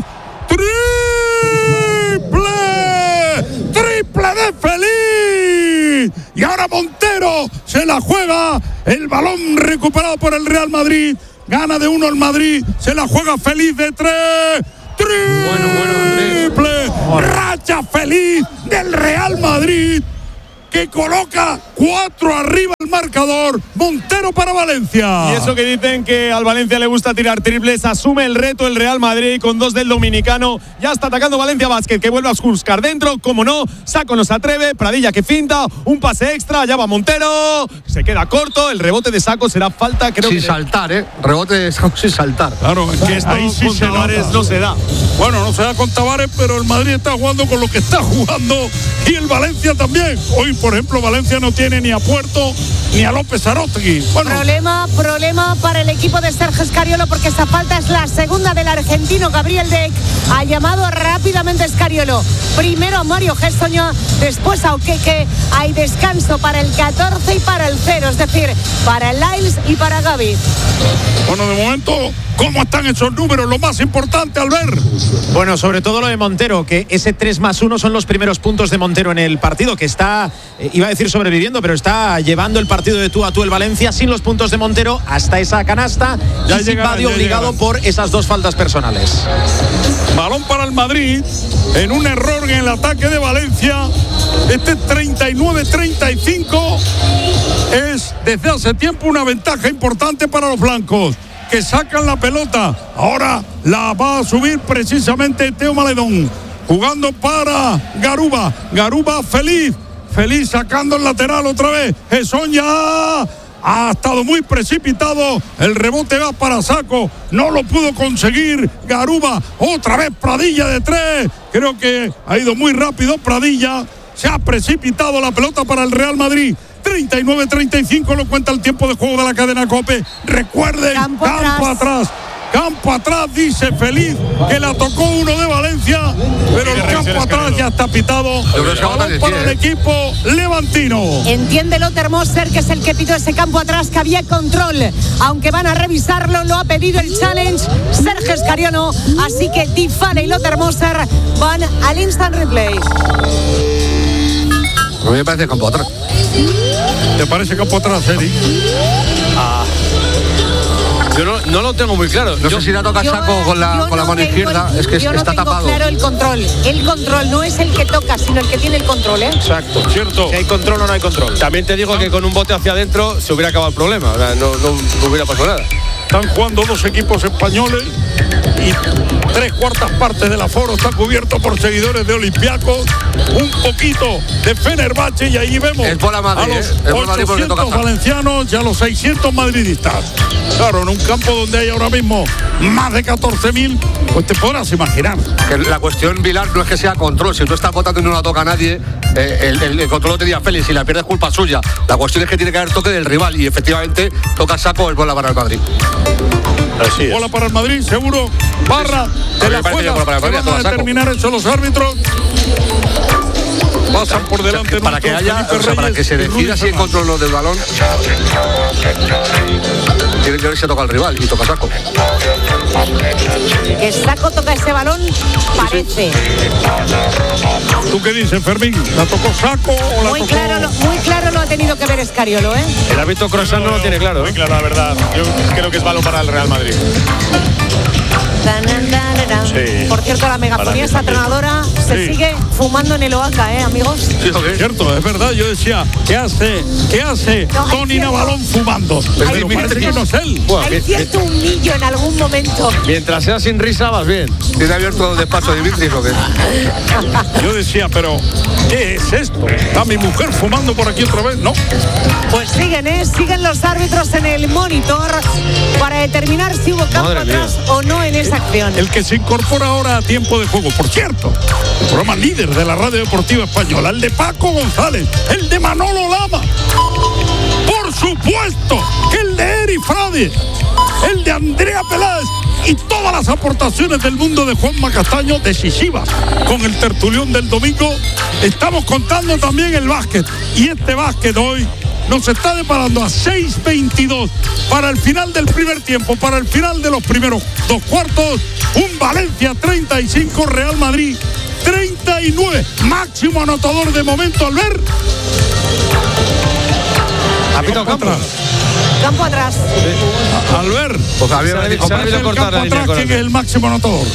¡Triple! ¡Triple de Feliz! Y ahora Montero se la juega, el balón recuperado por el Real Madrid. Gana de uno el Madrid, se la juega Feliz de tres. ¡Triple! ¡Racha feliz del Real Madrid! Que coloca cuatro arriba el marcador. Montero para Valencia. Y eso que dicen que al Valencia le gusta tirar triples, asume el reto el Real Madrid con dos del dominicano. Ya está atacando Valencia Basket, que vuelve a buscar dentro, como no. Saco no se atreve, Pradilla que finta, un pase extra, ya va Montero, se queda corto, el rebote de Saco será falta, creo sin que saltar, eh. Rebote de Saco sin saltar. Claro, es que esto ahí sí con se Tavares no se da. Bueno, no se da con Tavares, pero el Madrid está jugando con lo que está jugando y el Valencia también. Hoy, por ejemplo, Valencia no tiene ni a Puerto ni a López Aróstegui. Bueno. Problema, problema para el equipo de Sergio Scariolo, porque esta falta es la segunda del argentino Gabriel Deck. Ha llamado rápidamente Scariolo. Primero a Mario Gestoña, después a Oqueque. Hay descanso para el catorce y para el cero, es decir, para el Lyles y para Gaby. Bueno, de momento, ¿cómo están esos números? Lo más importante al ver. Bueno, sobre todo lo de Montero, que ese tres más uno son los primeros puntos de Montero en el partido, que está, eh, iba a decir sobreviviendo, pero está llevando el partido de tú a tú el Valencia sin los puntos de Montero hasta esa canasta. Ya y sin Badio obligado llegarán. Por esas dos faltas personales. Balón para el Madrid, en un error en el ataque de Valencia. Este treinta y nueve treinta y cinco es desde hace tiempo una ventaja importante para los blancos, que sacan la pelota. Ahora la va a subir precisamente Teo Maledón, jugando para Garuba. Garuba feliz, feliz sacando el lateral otra vez. Gesson ya ha estado muy precipitado. El rebote va para Saco, no lo pudo conseguir Garuba. Otra vez Pradilla de tres. Creo que ha ido muy rápido Pradilla. Se ha precipitado la pelota para el Real Madrid. treinta y nueve treinta y cinco lo cuenta el tiempo de juego de la cadena COPE. Recuerden, campo, campo atrás. atrás. Campo atrás, dice Feliz, que la tocó uno de Valencia, pero el campo atrás ya está pitado. Balón para el equipo levantino. Entiende Lothar Moser, que es el que pitó ese campo atrás, que había control. Aunque van a revisarlo, lo ha pedido el challenge Sergio Scariolo. Así que Di Fale y Lothar Moser van al instant replay. A mí me parece campo atrás. ¿Te parece campo atrás, Eri? Ah. Yo no, no lo tengo muy claro. No yo, sé si la toca yo, Saco con la, con la no mano izquierda. El, es que yo está no tengo tapado. Claro el control. El control no es el que toca, sino el que tiene el control, ¿eh? Exacto, cierto. Si hay control o no hay control. También te digo ¿no? que con un bote hacia adentro se hubiera acabado el problema. O sea, no, no, no hubiera pasado nada. Están jugando dos equipos españoles y tres cuartas partes del aforo está cubierto por seguidores de Olympiacos, un poquito de Fenerbahce, y ahí vemos el Bola Madrid, a los eh, ochocientos valencianos y a los seiscientos madridistas. Claro, en un campo donde hay ahora mismo más de catorce mil, pues te podrás imaginar. Que la cuestión, Vilar, no es que sea control. Si tú estás votando y no la toca a nadie, eh, el, el, el control lo tenía Félix. Si la pierdes, culpa suya. La cuestión es que tiene que haber toque del rival, y efectivamente toca Saco, el bola para el Madrid. Así es. Bola para el Madrid, seguro. Barra de la juega. Van a determinar eso los árbitros. Pasan por delante. O sea, para que haya, o sea, para que se decida si control lo del balón, tiene que ver si toca al rival y toca Saco. Que Saco toca ese balón, parece. ¿Tú qué dices, Fermín? ¿La tocó Saco o la muy tocó? Claro, lo, muy claro lo ha tenido que ver Scariolo, ¿eh? El árbitro Croissant no lo tiene claro. Muy claro, la verdad. Yo creo que es balón para el Real Madrid. Sí. Por cierto, la megafonía esta entrenadora se sí. sigue fumando en el Oaca, ¿eh, amigos? Sí, es cierto, es verdad. Yo decía, ¿qué hace? ¿Qué hace no, Tony Navalón fumando? Pero parece que no es él. Bueno, hay cierto humillo en algún momento. Mientras sea sin risa, vas bien. ¿Tiene abierto el despacho de Dimitri o qué? Yo decía, pero ¿qué es esto? ¿Está mi mujer fumando por aquí otra vez? No. Pues siguen, ¿eh? Siguen los árbitros en el monitor para determinar si hubo campo Madre atrás mía. o no en esa acción. El que se incorpora ahora a tiempo de juego, por cierto, el programa líder de la radio deportiva española, el de Paco González, el de Manolo Lama, por supuesto que el de Eri Frade, el de Andrea Peláez y todas las aportaciones del mundo de Juanma Castaño, decisivas con el tertulión del domingo. Estamos contando también el básquet, y este básquet hoy nos está deparando a seis veintidós para el final del primer tiempo, para el final de los primeros dos cuartos. Un Valencia treinta y cinco, Real Madrid treinta y nueve. Máximo anotador de momento, Albert. Campo atrás. Campo atrás. Sí. Albert. Pues había el campo atrás, ¿quién es el máximo anotador?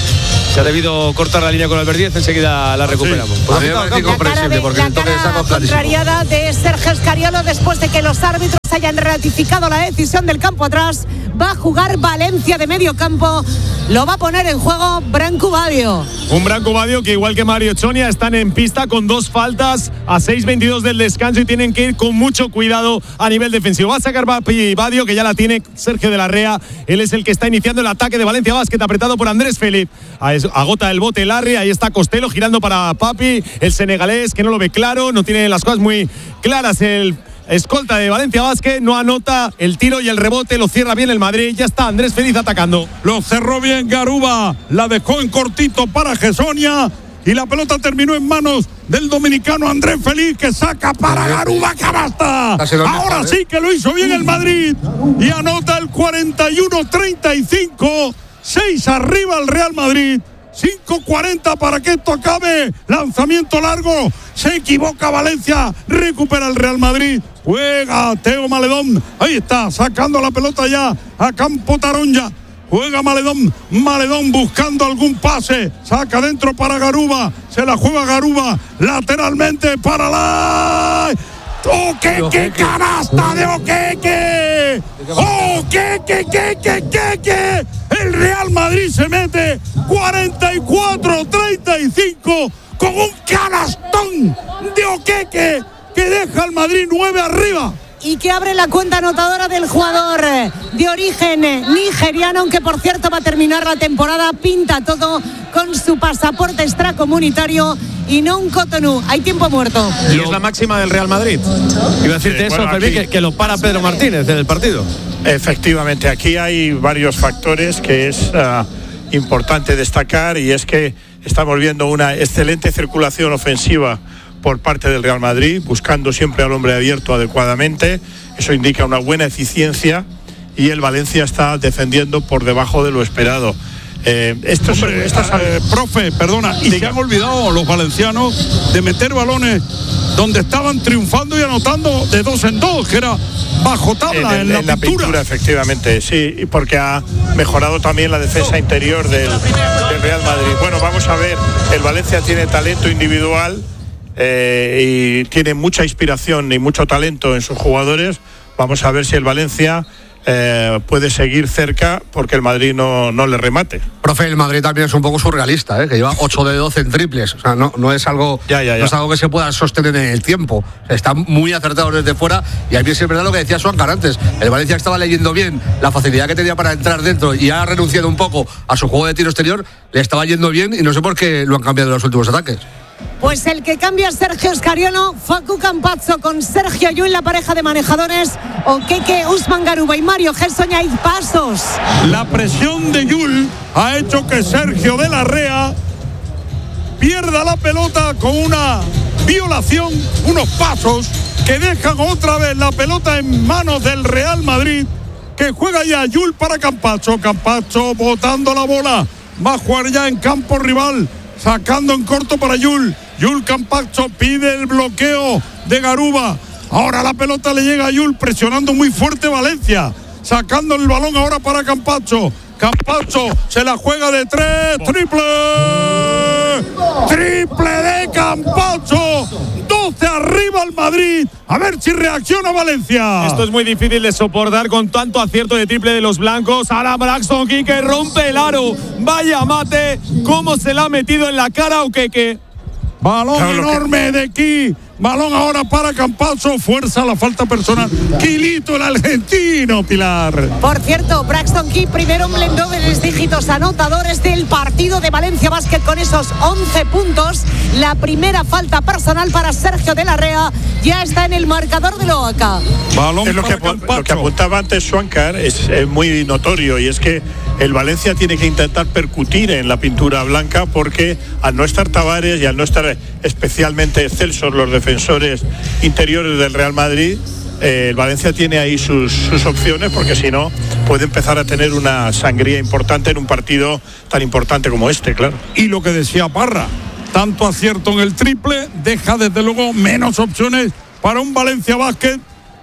Se ha debido cortar la línea con Albert Díez, enseguida la recuperamos. Sí. A mí me parece incomprensible porque el toque de saco clarísimo. Contrariada de Sergio Scariolo después de que los árbitros hayan ratificado la decisión del campo atrás. Va a jugar Valencia de medio campo. Lo va a poner en juego Branco Badio. Un Branco Badio que, igual que Mario Chonia, están en pista con dos faltas a seis veintidós del descanso y tienen que ir con mucho cuidado a nivel defensivo. Va a sacar Badio, que ya la tiene Sergio de la Rea. Él es el que está iniciando el ataque de Valencia Basket, apretado por Andrés Felipe. Agota el bote Larry. Ahí está Costello girando para Papi, el senegalés, que no lo ve claro, no tiene las cosas muy claras. El escolta de Valencia Basket no anota el tiro y el rebote, lo cierra bien el Madrid. Ya está Andrés Feliz atacando. Lo cerró bien Garuba, la dejó en cortito para Gessonia y la pelota terminó en manos del dominicano Andrés Feliz, que saca para Garuba, canasta. Ahora sí que lo hizo bien el Madrid y anota el cuarenta y uno treinta y cinco. seis arriba el Real Madrid. cinco cuarenta para que esto acabe. Lanzamiento largo. Se equivoca Valencia. Recupera el Real Madrid. Juega Teo Maledón. Ahí está, sacando la pelota ya a campo Taronja. Juega Maledón. Maledón buscando algún pase. Saca dentro para Garuba. Se la juega Garuba. Lateralmente para la... ¡Oqueque, canasta de Oqueque! ¡Oqueque, que, que, que, que! El Real Madrid se mete cuarenta y cuatro treinta y cinco con un canastón de Oqueque que deja al Madrid nueve arriba. Y que abre la cuenta anotadora del jugador de origen nigeriano, aunque por cierto va a terminar la temporada, pinta todo con su pasaporte extracomunitario y no un Cotonou. Hay tiempo muerto. Y es la máxima del Real Madrid. Iba a decirte sí, eso, bueno, aquí, que, que lo para Pedro Martínez en el partido. Efectivamente, aquí hay varios factores que es uh, importante destacar, y es que estamos viendo una excelente circulación ofensiva por parte del Real Madrid, buscando siempre al hombre abierto adecuadamente. Eso indica una buena eficiencia, y el Valencia está defendiendo por debajo de lo esperado. Eh, esto Hombre, es, estas... eh, profe, perdona, y Diga. se han olvidado los valencianos de meter balones donde estaban triunfando y anotando de dos en dos, que era bajo tabla en, en, en la, en la pintura. pintura. Efectivamente, sí, porque ha mejorado también la defensa interior del, del Real Madrid. Bueno, vamos a ver, el Valencia tiene talento individual, Eh, y tiene mucha inspiración y mucho talento en sus jugadores. Vamos a ver si el Valencia eh, puede seguir cerca, porque el Madrid no, no le remate. Profe, el Madrid también es un poco surrealista, ¿eh? Que lleva ocho de doce en triples. O sea, no, no, es algo, ya, ya, ya. no es algo que se pueda sostener en el tiempo. O sea, están muy acertados desde fuera, y a mí es verdad lo que decía Suancar antes. El Valencia estaba leyendo bien la facilidad que tenía para entrar dentro, y ha renunciado un poco a su juego de tiro exterior. Le estaba yendo bien y no sé por qué lo han cambiado en los últimos ataques. Pues el que cambia es Sergio Scariolo. Facu Campazzo con Sergio Llull, la pareja de manejadores. Oqueque, Usman Garuba y Mario Gessonia. Hay pasos. La presión de Llull ha hecho que Sergio de la Rea pierda la pelota con una violación, unos pasos que dejan otra vez la pelota en manos del Real Madrid, que juega ya Llull para Campazzo. Campazzo botando la bola. Va a jugar ya en campo rival, sacando en corto para Llull. Llull, Campazzo pide el bloqueo de Garuba. Ahora la pelota le llega a Llull, presionando muy fuerte Valencia. Sacando el balón ahora para Campazzo. Campazzo se la juega de tres. ¡Triple! ¡Triple de Campazzo! doce arriba el Madrid. A ver si reacciona Valencia. Esto es muy difícil de soportar con tanto acierto de triple de los blancos. Ahora Braxton Key, que rompe el aro. Vaya mate, cómo se la ha metido en la cara a Oqueque. Balón claro, enorme que... de Key. Balón ahora para Campazzo. Fuerza la falta personal. Quilito, el argentino, Pilar. Por cierto, Braxton Key primero en dobles dígitos anotadores del partido de Valencia Basket con esos once puntos. La primera falta personal para Sergio de la Rea ya está en el marcador de Loaca. Balón es lo que, lo que apuntaba antes Suancar, es, es muy notorio, y es que el Valencia tiene que intentar percutir en la pintura blanca, porque al no estar Tavares y al no estar especialmente excelsos los defensores interiores del Real Madrid, eh, el Valencia tiene ahí sus, sus opciones, porque si no puede empezar a tener una sangría importante en un partido tan importante como este, claro. Y lo que decía Parra, tanto acierto en el triple deja desde luego menos opciones para un Valencia Basket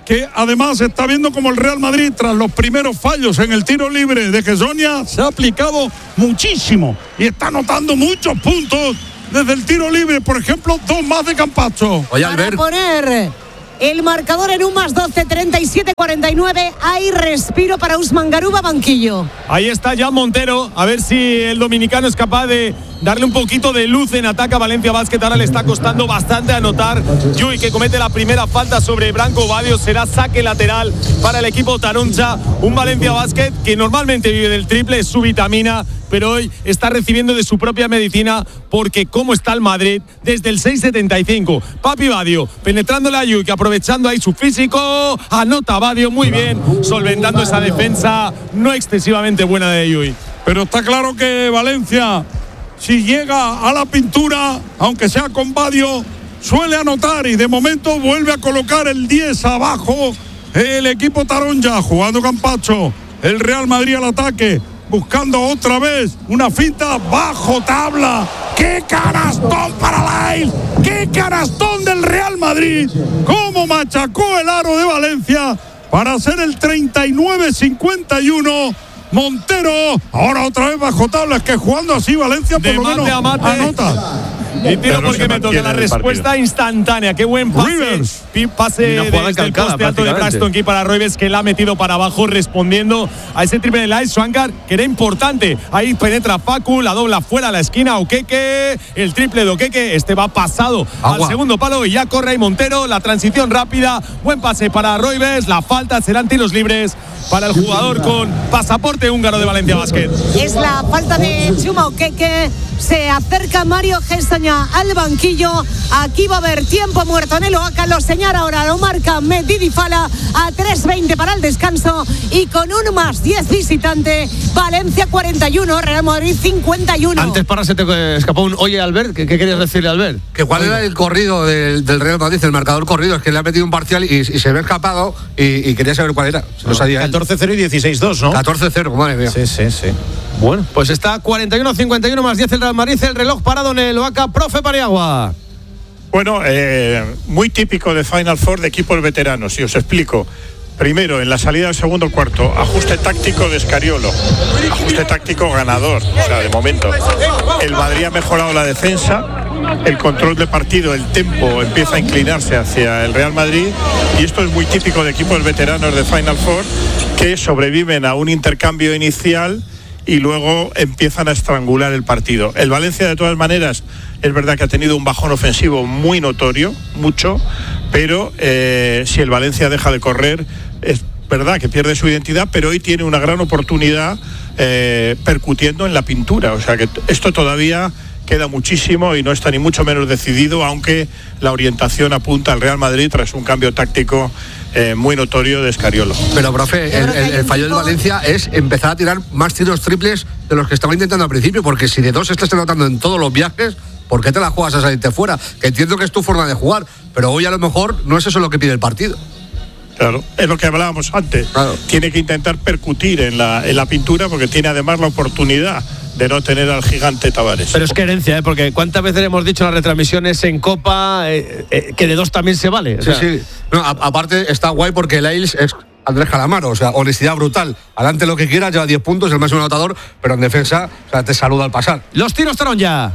que además está viendo como el Real Madrid, tras los primeros fallos en el tiro libre de Gessonia, se ha aplicado muchísimo y está anotando muchos puntos desde el tiro libre. Por ejemplo, dos más de Campazzo. Oye, Para Albert, poner el marcador en un más doce, treinta y siete cuarenta y nueve. Hay respiro para Usman Garuba, banquillo. Ahí está Jan Montero, a ver si el dominicano es capaz de darle un poquito de luz en ataque a Valencia Basket. Ahora le está costando bastante anotar. Yui, que comete la primera falta sobre Branco Badio, será saque lateral para el equipo Taroncha. Un Valencia Basket que normalmente vive del triple, es su vitamina, pero hoy está recibiendo de su propia medicina, porque cómo está el Madrid desde el seis setenta y cinco. Papi Badio penetrándole a Yui, que aprovechando ahí su físico, anota Badio muy bien, solventando esa defensa no excesivamente buena de Yui. Pero está claro que Valencia, si llega a la pintura, aunque sea con Badio, suele anotar, y de momento vuelve a colocar el diez abajo el equipo Taronja, jugando Campazzo. El Real Madrid al ataque, buscando otra vez una finta bajo tabla. ¡Qué canastón para Lail! ¡Qué canastón del Real Madrid! ¡Cómo machacó el aro de Valencia para hacer el treinta y nueve cincuenta y uno! Montero, ahora otra vez bajo tabla. Es que jugando así Valencia por de lo mate menos a mate. anota. Y tiro porque me toca la respuesta instantánea. Qué buen pase. Rivers. Pase desde el poste alto de Braxton Key para Rivers, que la ha metido para abajo, respondiendo a ese triple de Light Swankar, que era importante. Ahí penetra Facu, la dobla fuera a la esquina. Okeke, el triple de Okeke. Este va pasado Agua. al segundo palo y ya corre ahí Montero. La transición rápida. Buen pase para Rivers. La falta, serán tiros libres para el jugador con pasaporte húngaro de Valencia Basket. Es la falta de Chuma Okeke. Se acerca Mario Gessonia al banquillo. Aquí va a haber tiempo muerto en el Oaca. Lo señala ahora, lo marca Medidi Fala a tres veinte para el descanso. Y con un más diez visitante, Valencia cuarenta y uno, Real Madrid cincuenta y uno. Antes para se te escapó un oye, Albert. ¿Qué, qué querías decirle, Albert? Que cuál era el corrido del, del Real Madrid, el marcador corrido. Es que le ha metido un parcial y, y se ve escapado y, y quería saber cuál era. Se lo sabía. catorce cero y dieciséis dos, ¿no? catorce cero, madre mía. Sí, sí, sí. Bueno, pues está cuarenta y uno cincuenta y uno más diez el Real Madrid, el reloj parado en el Oaca. Profe Paniagua. Bueno, eh, muy típico de Final Four de equipos veteranos, y os explico. Primero, en la salida del segundo cuarto, ajuste táctico de Scariolo, ajuste táctico ganador, o sea, de momento. El Madrid ha mejorado la defensa, el control de partido, el tempo empieza a inclinarse hacia el Real Madrid, y esto es muy típico de equipos veteranos de Final Four que sobreviven a un intercambio inicial y luego empiezan a estrangular el partido. El Valencia, de todas maneras, es verdad que ha tenido un bajón ofensivo muy notorio, mucho, pero eh, si el Valencia deja de correr, es verdad que pierde su identidad, pero hoy tiene una gran oportunidad eh, percutiendo en la pintura. O sea que esto todavía queda muchísimo y no está ni mucho menos decidido, aunque la orientación apunta al Real Madrid tras un cambio táctico eh, muy notorio de Scariolo. Pero, profe, el, el, el fallo del Valencia es empezar a tirar más tiros triples de los que estaba intentando al principio, porque si de dos estás anotando en todos los viajes, ¿por qué te la juegas a salirte fuera? Que entiendo que es tu forma de jugar, pero hoy a lo mejor no es eso lo que pide el partido. Claro, es lo que hablábamos antes. Claro. Tiene que intentar percutir en la, en la pintura, porque tiene además la oportunidad de no tener al gigante Tavares. Pero es que herencia, ¿eh? Porque cuántas veces hemos dicho en las retransmisiones en Copa eh, eh, que de dos también se vale. O sí, sea. sí. No, a, aparte está guay porque el Ailes es Andrés Calamaro, o sea, honestidad brutal. Adelante lo que quiera, lleva diez puntos, el máximo anotador, pero en defensa, o sea, te saluda al pasar. Los tiros Taronja.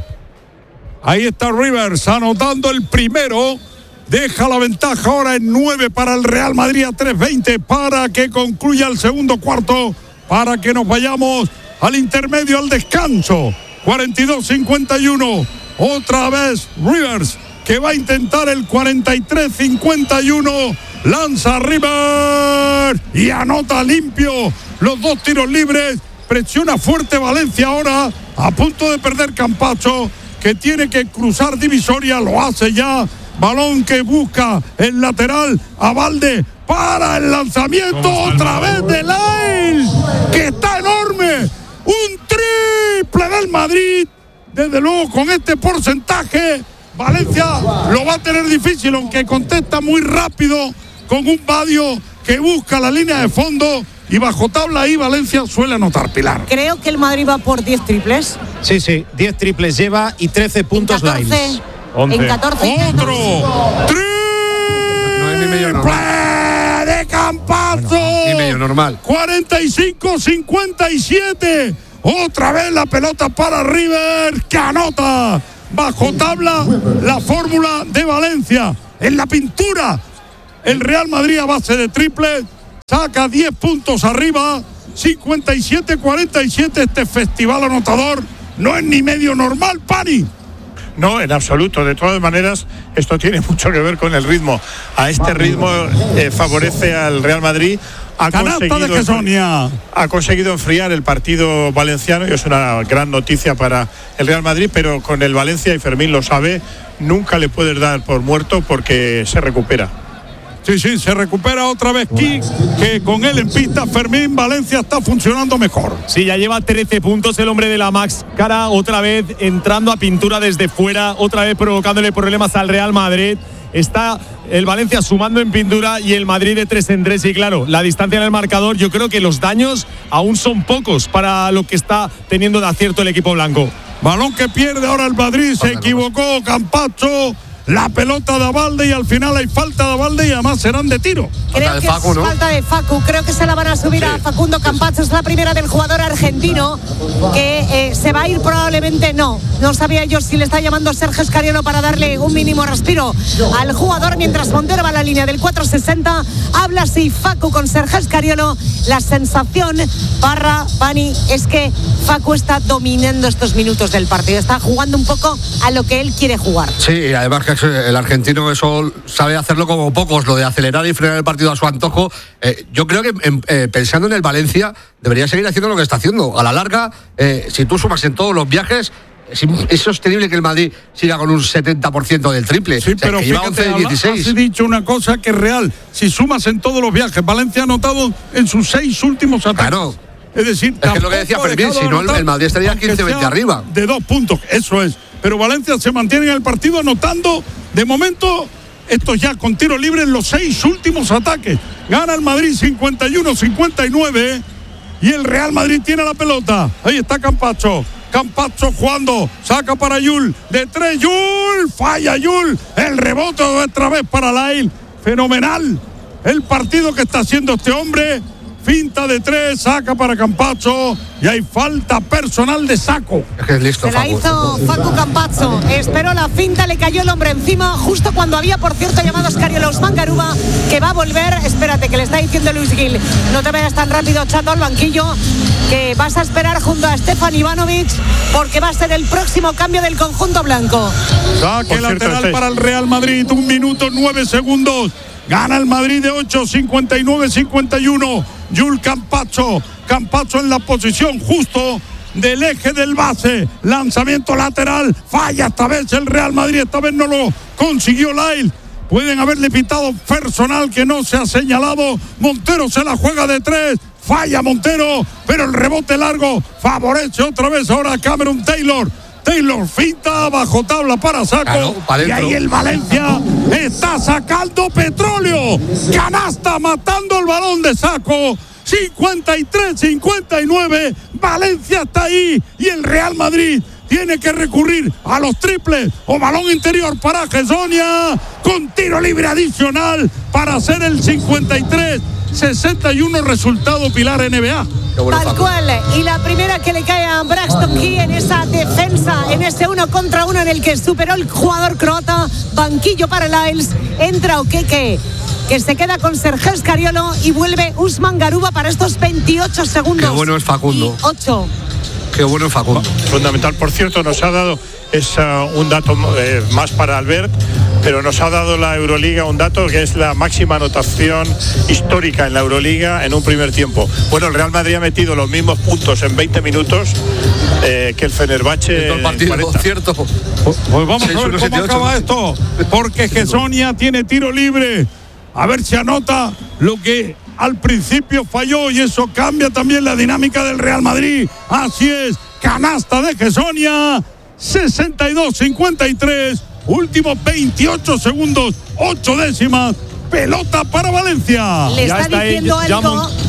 Ahí está Rivers anotando el primero. Deja la ventaja ahora en nueve para el Real Madrid a tres veinte para que concluya el segundo cuarto, para que nos vayamos al intermedio, al descanso. cuarenta y dos cincuenta y uno. Otra vez Rivers, que va a intentar el cuarenta y tres cincuenta y uno. Lanza Rivers y anota limpio los dos tiros libres. Presiona fuerte Valencia ahora, a punto de perder Campazzo, que tiene que cruzar divisoria, lo hace ya. Balón que busca el lateral a Valde para el lanzamiento otra vez de Lail, que está enorme. Un triple del Madrid. Desde luego, con este porcentaje, Valencia lo va a tener difícil, aunque contesta muy rápido con un Badio que busca la línea de fondo. Y bajo tabla ahí Valencia suele anotar, Pilar. Creo que el Madrid va por diez triples. Sí, sí, diez triples lleva y trece puntos Lail. En catorce. Otro. ¡Triple! No hay ni medio de normal. cuarenta y cinco cincuenta y siete. Otra vez la pelota para River, que anota. Bajo tabla, la fórmula de Valencia. En la pintura, el Real Madrid a base de triple saca diez puntos arriba. cincuenta y siete cuarenta y siete. Este festival anotador no es ni medio normal, Pani. No, en absoluto. De todas maneras, esto tiene mucho que ver con el ritmo. A este ritmo eh, favorece al Real Madrid. Ha conseguido, ha conseguido enfriar el partido valenciano y es una gran noticia para el Real Madrid, pero con el Valencia, y Fermín lo sabe, nunca le puedes dar por muerto porque se recupera. Sí, sí, se recupera otra vez Kik, que con él en pista, Fermín, Valencia está funcionando mejor. Sí, ya lleva trece puntos el hombre de la Max Cara, otra vez entrando a pintura desde fuera, otra vez provocándole problemas al Real Madrid. Está el Valencia sumando en pintura y el Madrid de tres en tres. Y claro, la distancia en el marcador, yo creo que los daños aún son pocos para lo que está teniendo de acierto el equipo blanco. Balón que pierde ahora el Madrid, se equivocó Campacho. La pelota de Abalde y al final hay falta de Abalde y además serán de tiro. Creo que Facu, es ¿no? falta de Facu. Creo que se la van a subir sí. a Facundo Campacho. Es la primera del jugador argentino que eh, se va a ir probablemente. No, no sabía yo si le está llamando Sergio Scariolo para darle un mínimo respiro al jugador mientras Montero va a la línea del cuatro sesenta. Habla así Facu con Sergio Scariolo. La sensación para Pani es que Facu está dominando estos minutos del partido. Está jugando un poco a lo que él quiere jugar. Sí, además que el argentino eso sabe hacerlo como pocos, lo de acelerar y frenar el partido a su antojo. Eh, yo creo que eh, pensando en el Valencia debería seguir haciendo lo que está haciendo. A la larga, eh, si tú sumas en todos los viajes, es, es sostenible que el Madrid siga con un setenta por ciento del triple. Sí, o sea, pero que fíjate, lleva once de dieciséis. Has dicho una cosa que es real. Si sumas en todos los viajes, Valencia ha anotado en sus seis últimos ataques. Claro. Es decir, es que es lo que decía Fermín, si no el Madrid estaría quince veinte arriba. De dos puntos, eso es. Pero Valencia se mantiene en el partido anotando, de momento, estos ya con tiro libre en los seis últimos ataques. Gana el Madrid cincuenta y uno cincuenta y nueve y el Real Madrid tiene la pelota. Ahí está Campacho. Campacho jugando, saca para Yul, de tres, Yul, falla Yul, el rebote otra vez para Lail. Fenomenal el partido que está haciendo este hombre. Finta de tres, saca para Campacho y hay falta personal de Saco. Es que es listo, Se la Facu. hizo Facu Campacho. Esperó la finta, le cayó el hombre encima, justo cuando había, por cierto, llamado a Scariolo Usman Garuba, que va a volver. Espérate, que le está diciendo Luis Gil. No te vayas tan rápido, chato, al banquillo, que vas a esperar junto a Stefan Ivanovic, porque va a ser el próximo cambio del conjunto blanco. Saque lateral para el Real Madrid, un minuto, nueve segundos. Gana el Madrid de ocho, cincuenta y nueve cincuenta y uno. Yul Campacho. Campacho en la posición justo del eje del base. Lanzamiento lateral. Falla esta vez el Real Madrid. Esta vez no lo consiguió Lail. Pueden haberle pitado personal que no se ha señalado. Montero se la juega de tres. Falla Montero. Pero el rebote largo favorece otra vez ahora a Cameron Taylor. Taylor finta bajo tabla para Saco. Claro, para y ahí el Valencia está sacando petróleo. Canasta matando el balón de Saco. cincuenta y tres cincuenta y nueve. Valencia está ahí y el Real Madrid tiene que recurrir a los triples o balón interior para Gessonia con tiro libre adicional para hacer el cincuenta y tres sesenta y uno. Resultado Pilar N B A. Tal cual, y la primera que le cae a Braxton Key en esa defensa, en ese uno contra uno en el que superó el jugador croata. Banquillo para Lyles, entra Okeke, que se queda con Sergio Scariolo, y vuelve Usman Garuba para estos veintiocho segundos. Qué bueno es Facundo. Y ocho. Qué bueno es Facundo. Fundamental, por cierto, nos ha dado es uh, un dato eh, más para Albert, pero nos ha dado la Euroliga un dato que es la máxima anotación histórica en la Euroliga en un primer tiempo. Bueno, el Real Madrid ha metido los mismos puntos en veinte minutos eh, que el Fenerbahce en partido, cuarenta. Cierto. Pues, pues vamos seis, a ver cómo siete, acaba ocho, esto, porque Gessonia tiene tiro libre. A ver si anota lo que al principio falló, y eso cambia también la dinámica del Real Madrid. Así es, canasta de Gessonia, sesenta y dos cincuenta y tres, últimos veintiocho segundos, ocho décimas, pelota para Valencia. Le está, está diciendo ahí, algo.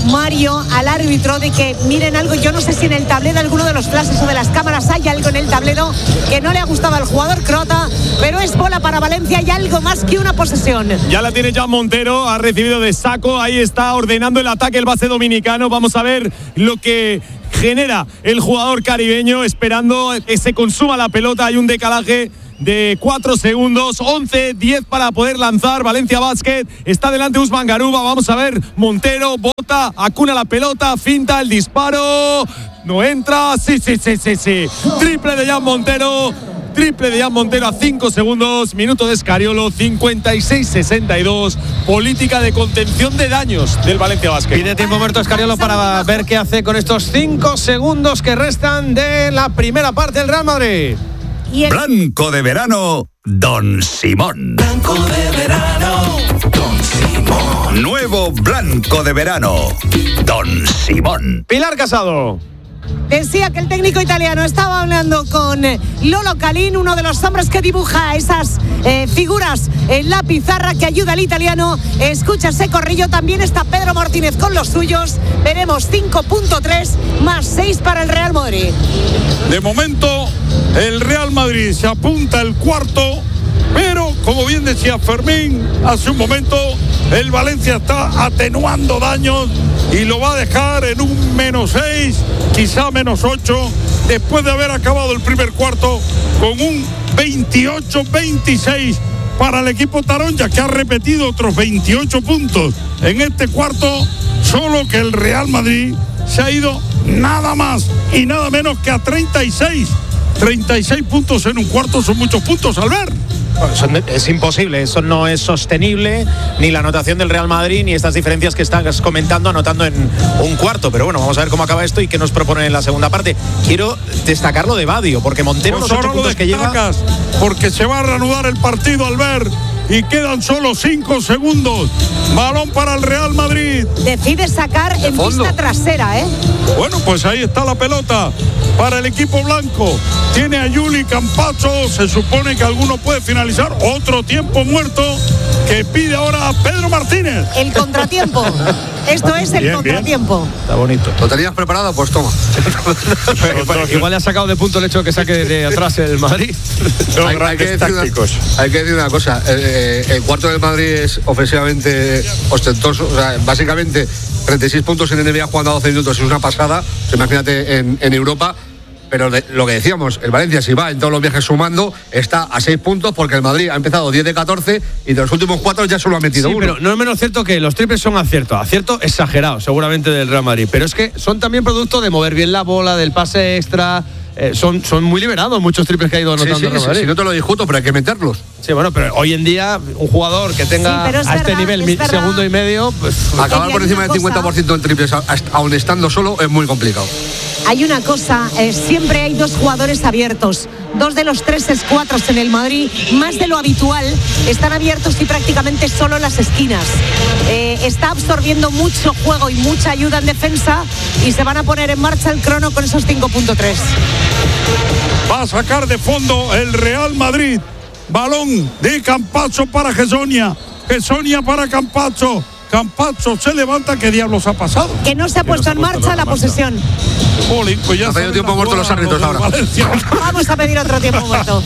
Mario, al árbitro de que miren algo. Yo no sé si en el tablero, alguno de los flashes o de las cámaras, hay algo en el tablero que no le ha gustado al jugador croata, pero es bola para Valencia y algo más que una posesión. Ya la tiene Jan Montero, ha recibido de saco, ahí está ordenando el ataque el base dominicano. Vamos a ver lo que genera el jugador caribeño, esperando que se consuma la pelota. Hay un decalaje de cuatro segundos, once, diez para poder lanzar. Valencia Basket, está delante Usman Garuba. Vamos a ver, Montero bota, acuna la pelota, finta el disparo, no entra, sí, sí, sí, sí, sí. Triple de Jan Montero, triple de Jan Montero a cinco segundos, minuto de Scariolo, cincuenta y seis sesenta y dos. Política de contención de daños del Valencia Basket. Pide tiempo muerto Scariolo para ver qué hace con estos cinco segundos que restan de la primera parte del Real Madrid. Y el... Blanco de verano, Don Simón. Blanco de verano, Don Simón. Nuevo Blanco de verano, Don Simón. Pilar Casado. Decía que el técnico italiano estaba hablando con Lolo Calín, uno de los hombres que dibuja esas eh, figuras en la pizarra que ayuda al italiano. Escucha ese corrillo, también está Pedro Martínez con los suyos. Veremos cinco punto tres más seis para el Real Madrid. De momento, el Real Madrid se apunta el cuarto, pero como bien decía Fermín hace un momento, el Valencia está atenuando daños y lo va a dejar en un menos seis, quizá menos ocho, después de haber acabado el primer cuarto con un veintiocho veintiséis para el equipo taronja, que ha repetido otros veintiocho puntos en este cuarto, solo que el Real Madrid se ha ido nada más y nada menos que a treinta y seis. treinta y seis puntos en un cuarto son muchos puntos, Albert. Es imposible, eso no es sostenible, ni la anotación del Real Madrid, ni estas diferencias que estás comentando anotando en un cuarto. Pero bueno, vamos a ver cómo acaba esto y qué nos proponen en la segunda parte. Quiero destacar lo de Badio, porque Montero, pues los ocho puntos que lleva, porque se va a reanudar el partido, Albert, y quedan solo cinco segundos. Balón para el Real Madrid. Decide sacar en pista trasera, ¿eh? Bueno, pues ahí está la pelota para el equipo blanco. Tiene a Juli Campazzo. Se supone que alguno puede finalizar. Otro tiempo muerto que pide ahora a Pedro Martínez. El contratiempo. Esto es el bien, contratiempo. Bien. Está bonito. ¿Lo tenías preparado? Pues toma. Igual le ha sacado de punto el hecho de que saque de atrás el Madrid. No, hay, hay, que una, hay que decir una cosa. Eh, el cuarto del Madrid es ofensivamente ostentoso. O sea, básicamente treinta y seis puntos en N B A jugando a doce minutos es una pasada. O sea, imagínate en, en Europa. Pero de, lo que decíamos, el Valencia, si va en todos los viajes sumando, está a seis puntos, porque el Madrid ha empezado diez de catorce y de los últimos cuatro ya solo ha metido sí, uno. Pero no es menos cierto que los triples son acierto, acierto exagerado seguramente del Real Madrid, pero es que son también producto de mover bien la bola, del pase extra. Eh, son, son muy liberados muchos triples que ha ido anotando sí, sí, el Real Madrid. Sí, sí, no te lo discuto, pero hay que meterlos. Sí, bueno, pero hoy en día un jugador que tenga sí, a verdad, este nivel mi, segundo y medio, pues acabar por encima del cincuenta por ciento en triples aún estando solo es muy complicado. Hay una cosa, eh, siempre hay dos jugadores abiertos. Dos de los tres escuadros en el Madrid, más de lo habitual, están abiertos y prácticamente solo las esquinas. Eh, está absorbiendo mucho juego y mucha ayuda en defensa y se van a poner en marcha el crono con esos cinco punto tres. Va a sacar de fondo el Real Madrid. Balón de Campazzo para Gessonia. Gessonia para Campazzo. Campazzo se levanta. ¿Qué diablos ha pasado? Que no se ha puesto no se en marcha, marcha la posesión. Bolín, pues ya ha pedido tiempo muerto los árbitros ahora. Vamos a pedir otro tiempo muerto.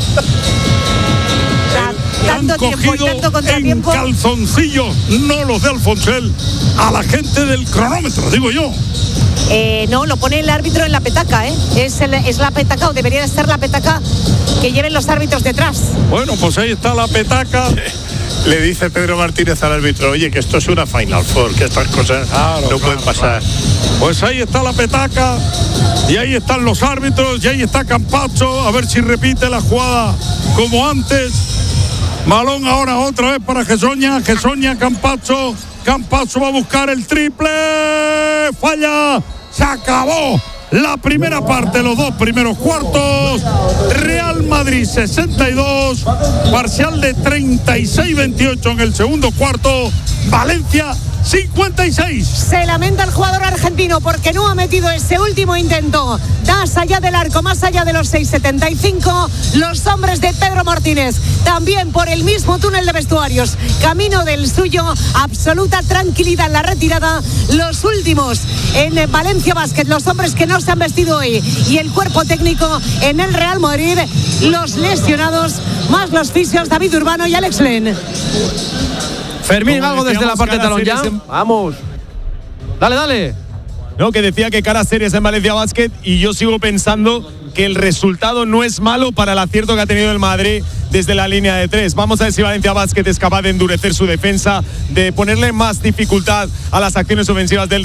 Han cogido en calzoncillo, no los de Alfonsel, a la gente del cronómetro, digo yo. Eh, no, lo pone el árbitro en la petaca, ¿eh? Es, el, es la petaca, o debería de ser la petaca que lleven los árbitros detrás. Bueno, pues ahí está la petaca. Le dice Pedro Martínez al árbitro, oye, que esto es una Final Four, que estas cosas claro, no claro, pueden pasar. Claro. Pues ahí está la petaca, y ahí están los árbitros, y ahí está Campazzo, a ver si repite la jugada como antes. Balón ahora otra vez para Gessonia, Gessonia, Campazzo, Campazzo va a buscar el triple, falla, se acabó la primera parte, los dos primeros cuartos. Real Madrid sesenta y dos, parcial de treinta y seis veintiocho en el segundo cuarto. Valencia cincuenta y seis. Se lamenta el jugador argentino porque no ha metido ese último intento. Más allá del arco, más allá de los seis setenta y cinco, los hombres de Pedro Martínez, también por el mismo túnel de vestuarios, camino del suyo, absoluta tranquilidad en la retirada. Los últimos en Valencia Basket, los hombres que no se han vestido hoy, y el cuerpo técnico en el Real Madrid, los lesionados, más los fisios David Urbano y Alex Len. Fermín, algo desde la parte de talón ya. En... Vamos. Dale, dale. No, que decía que cara series en Valencia Basket, y yo sigo pensando que el resultado no es malo para el acierto que ha tenido el Madrid desde la línea de tres. Vamos a ver si Valencia Basket es capaz de endurecer su defensa, de ponerle más dificultad a las acciones ofensivas del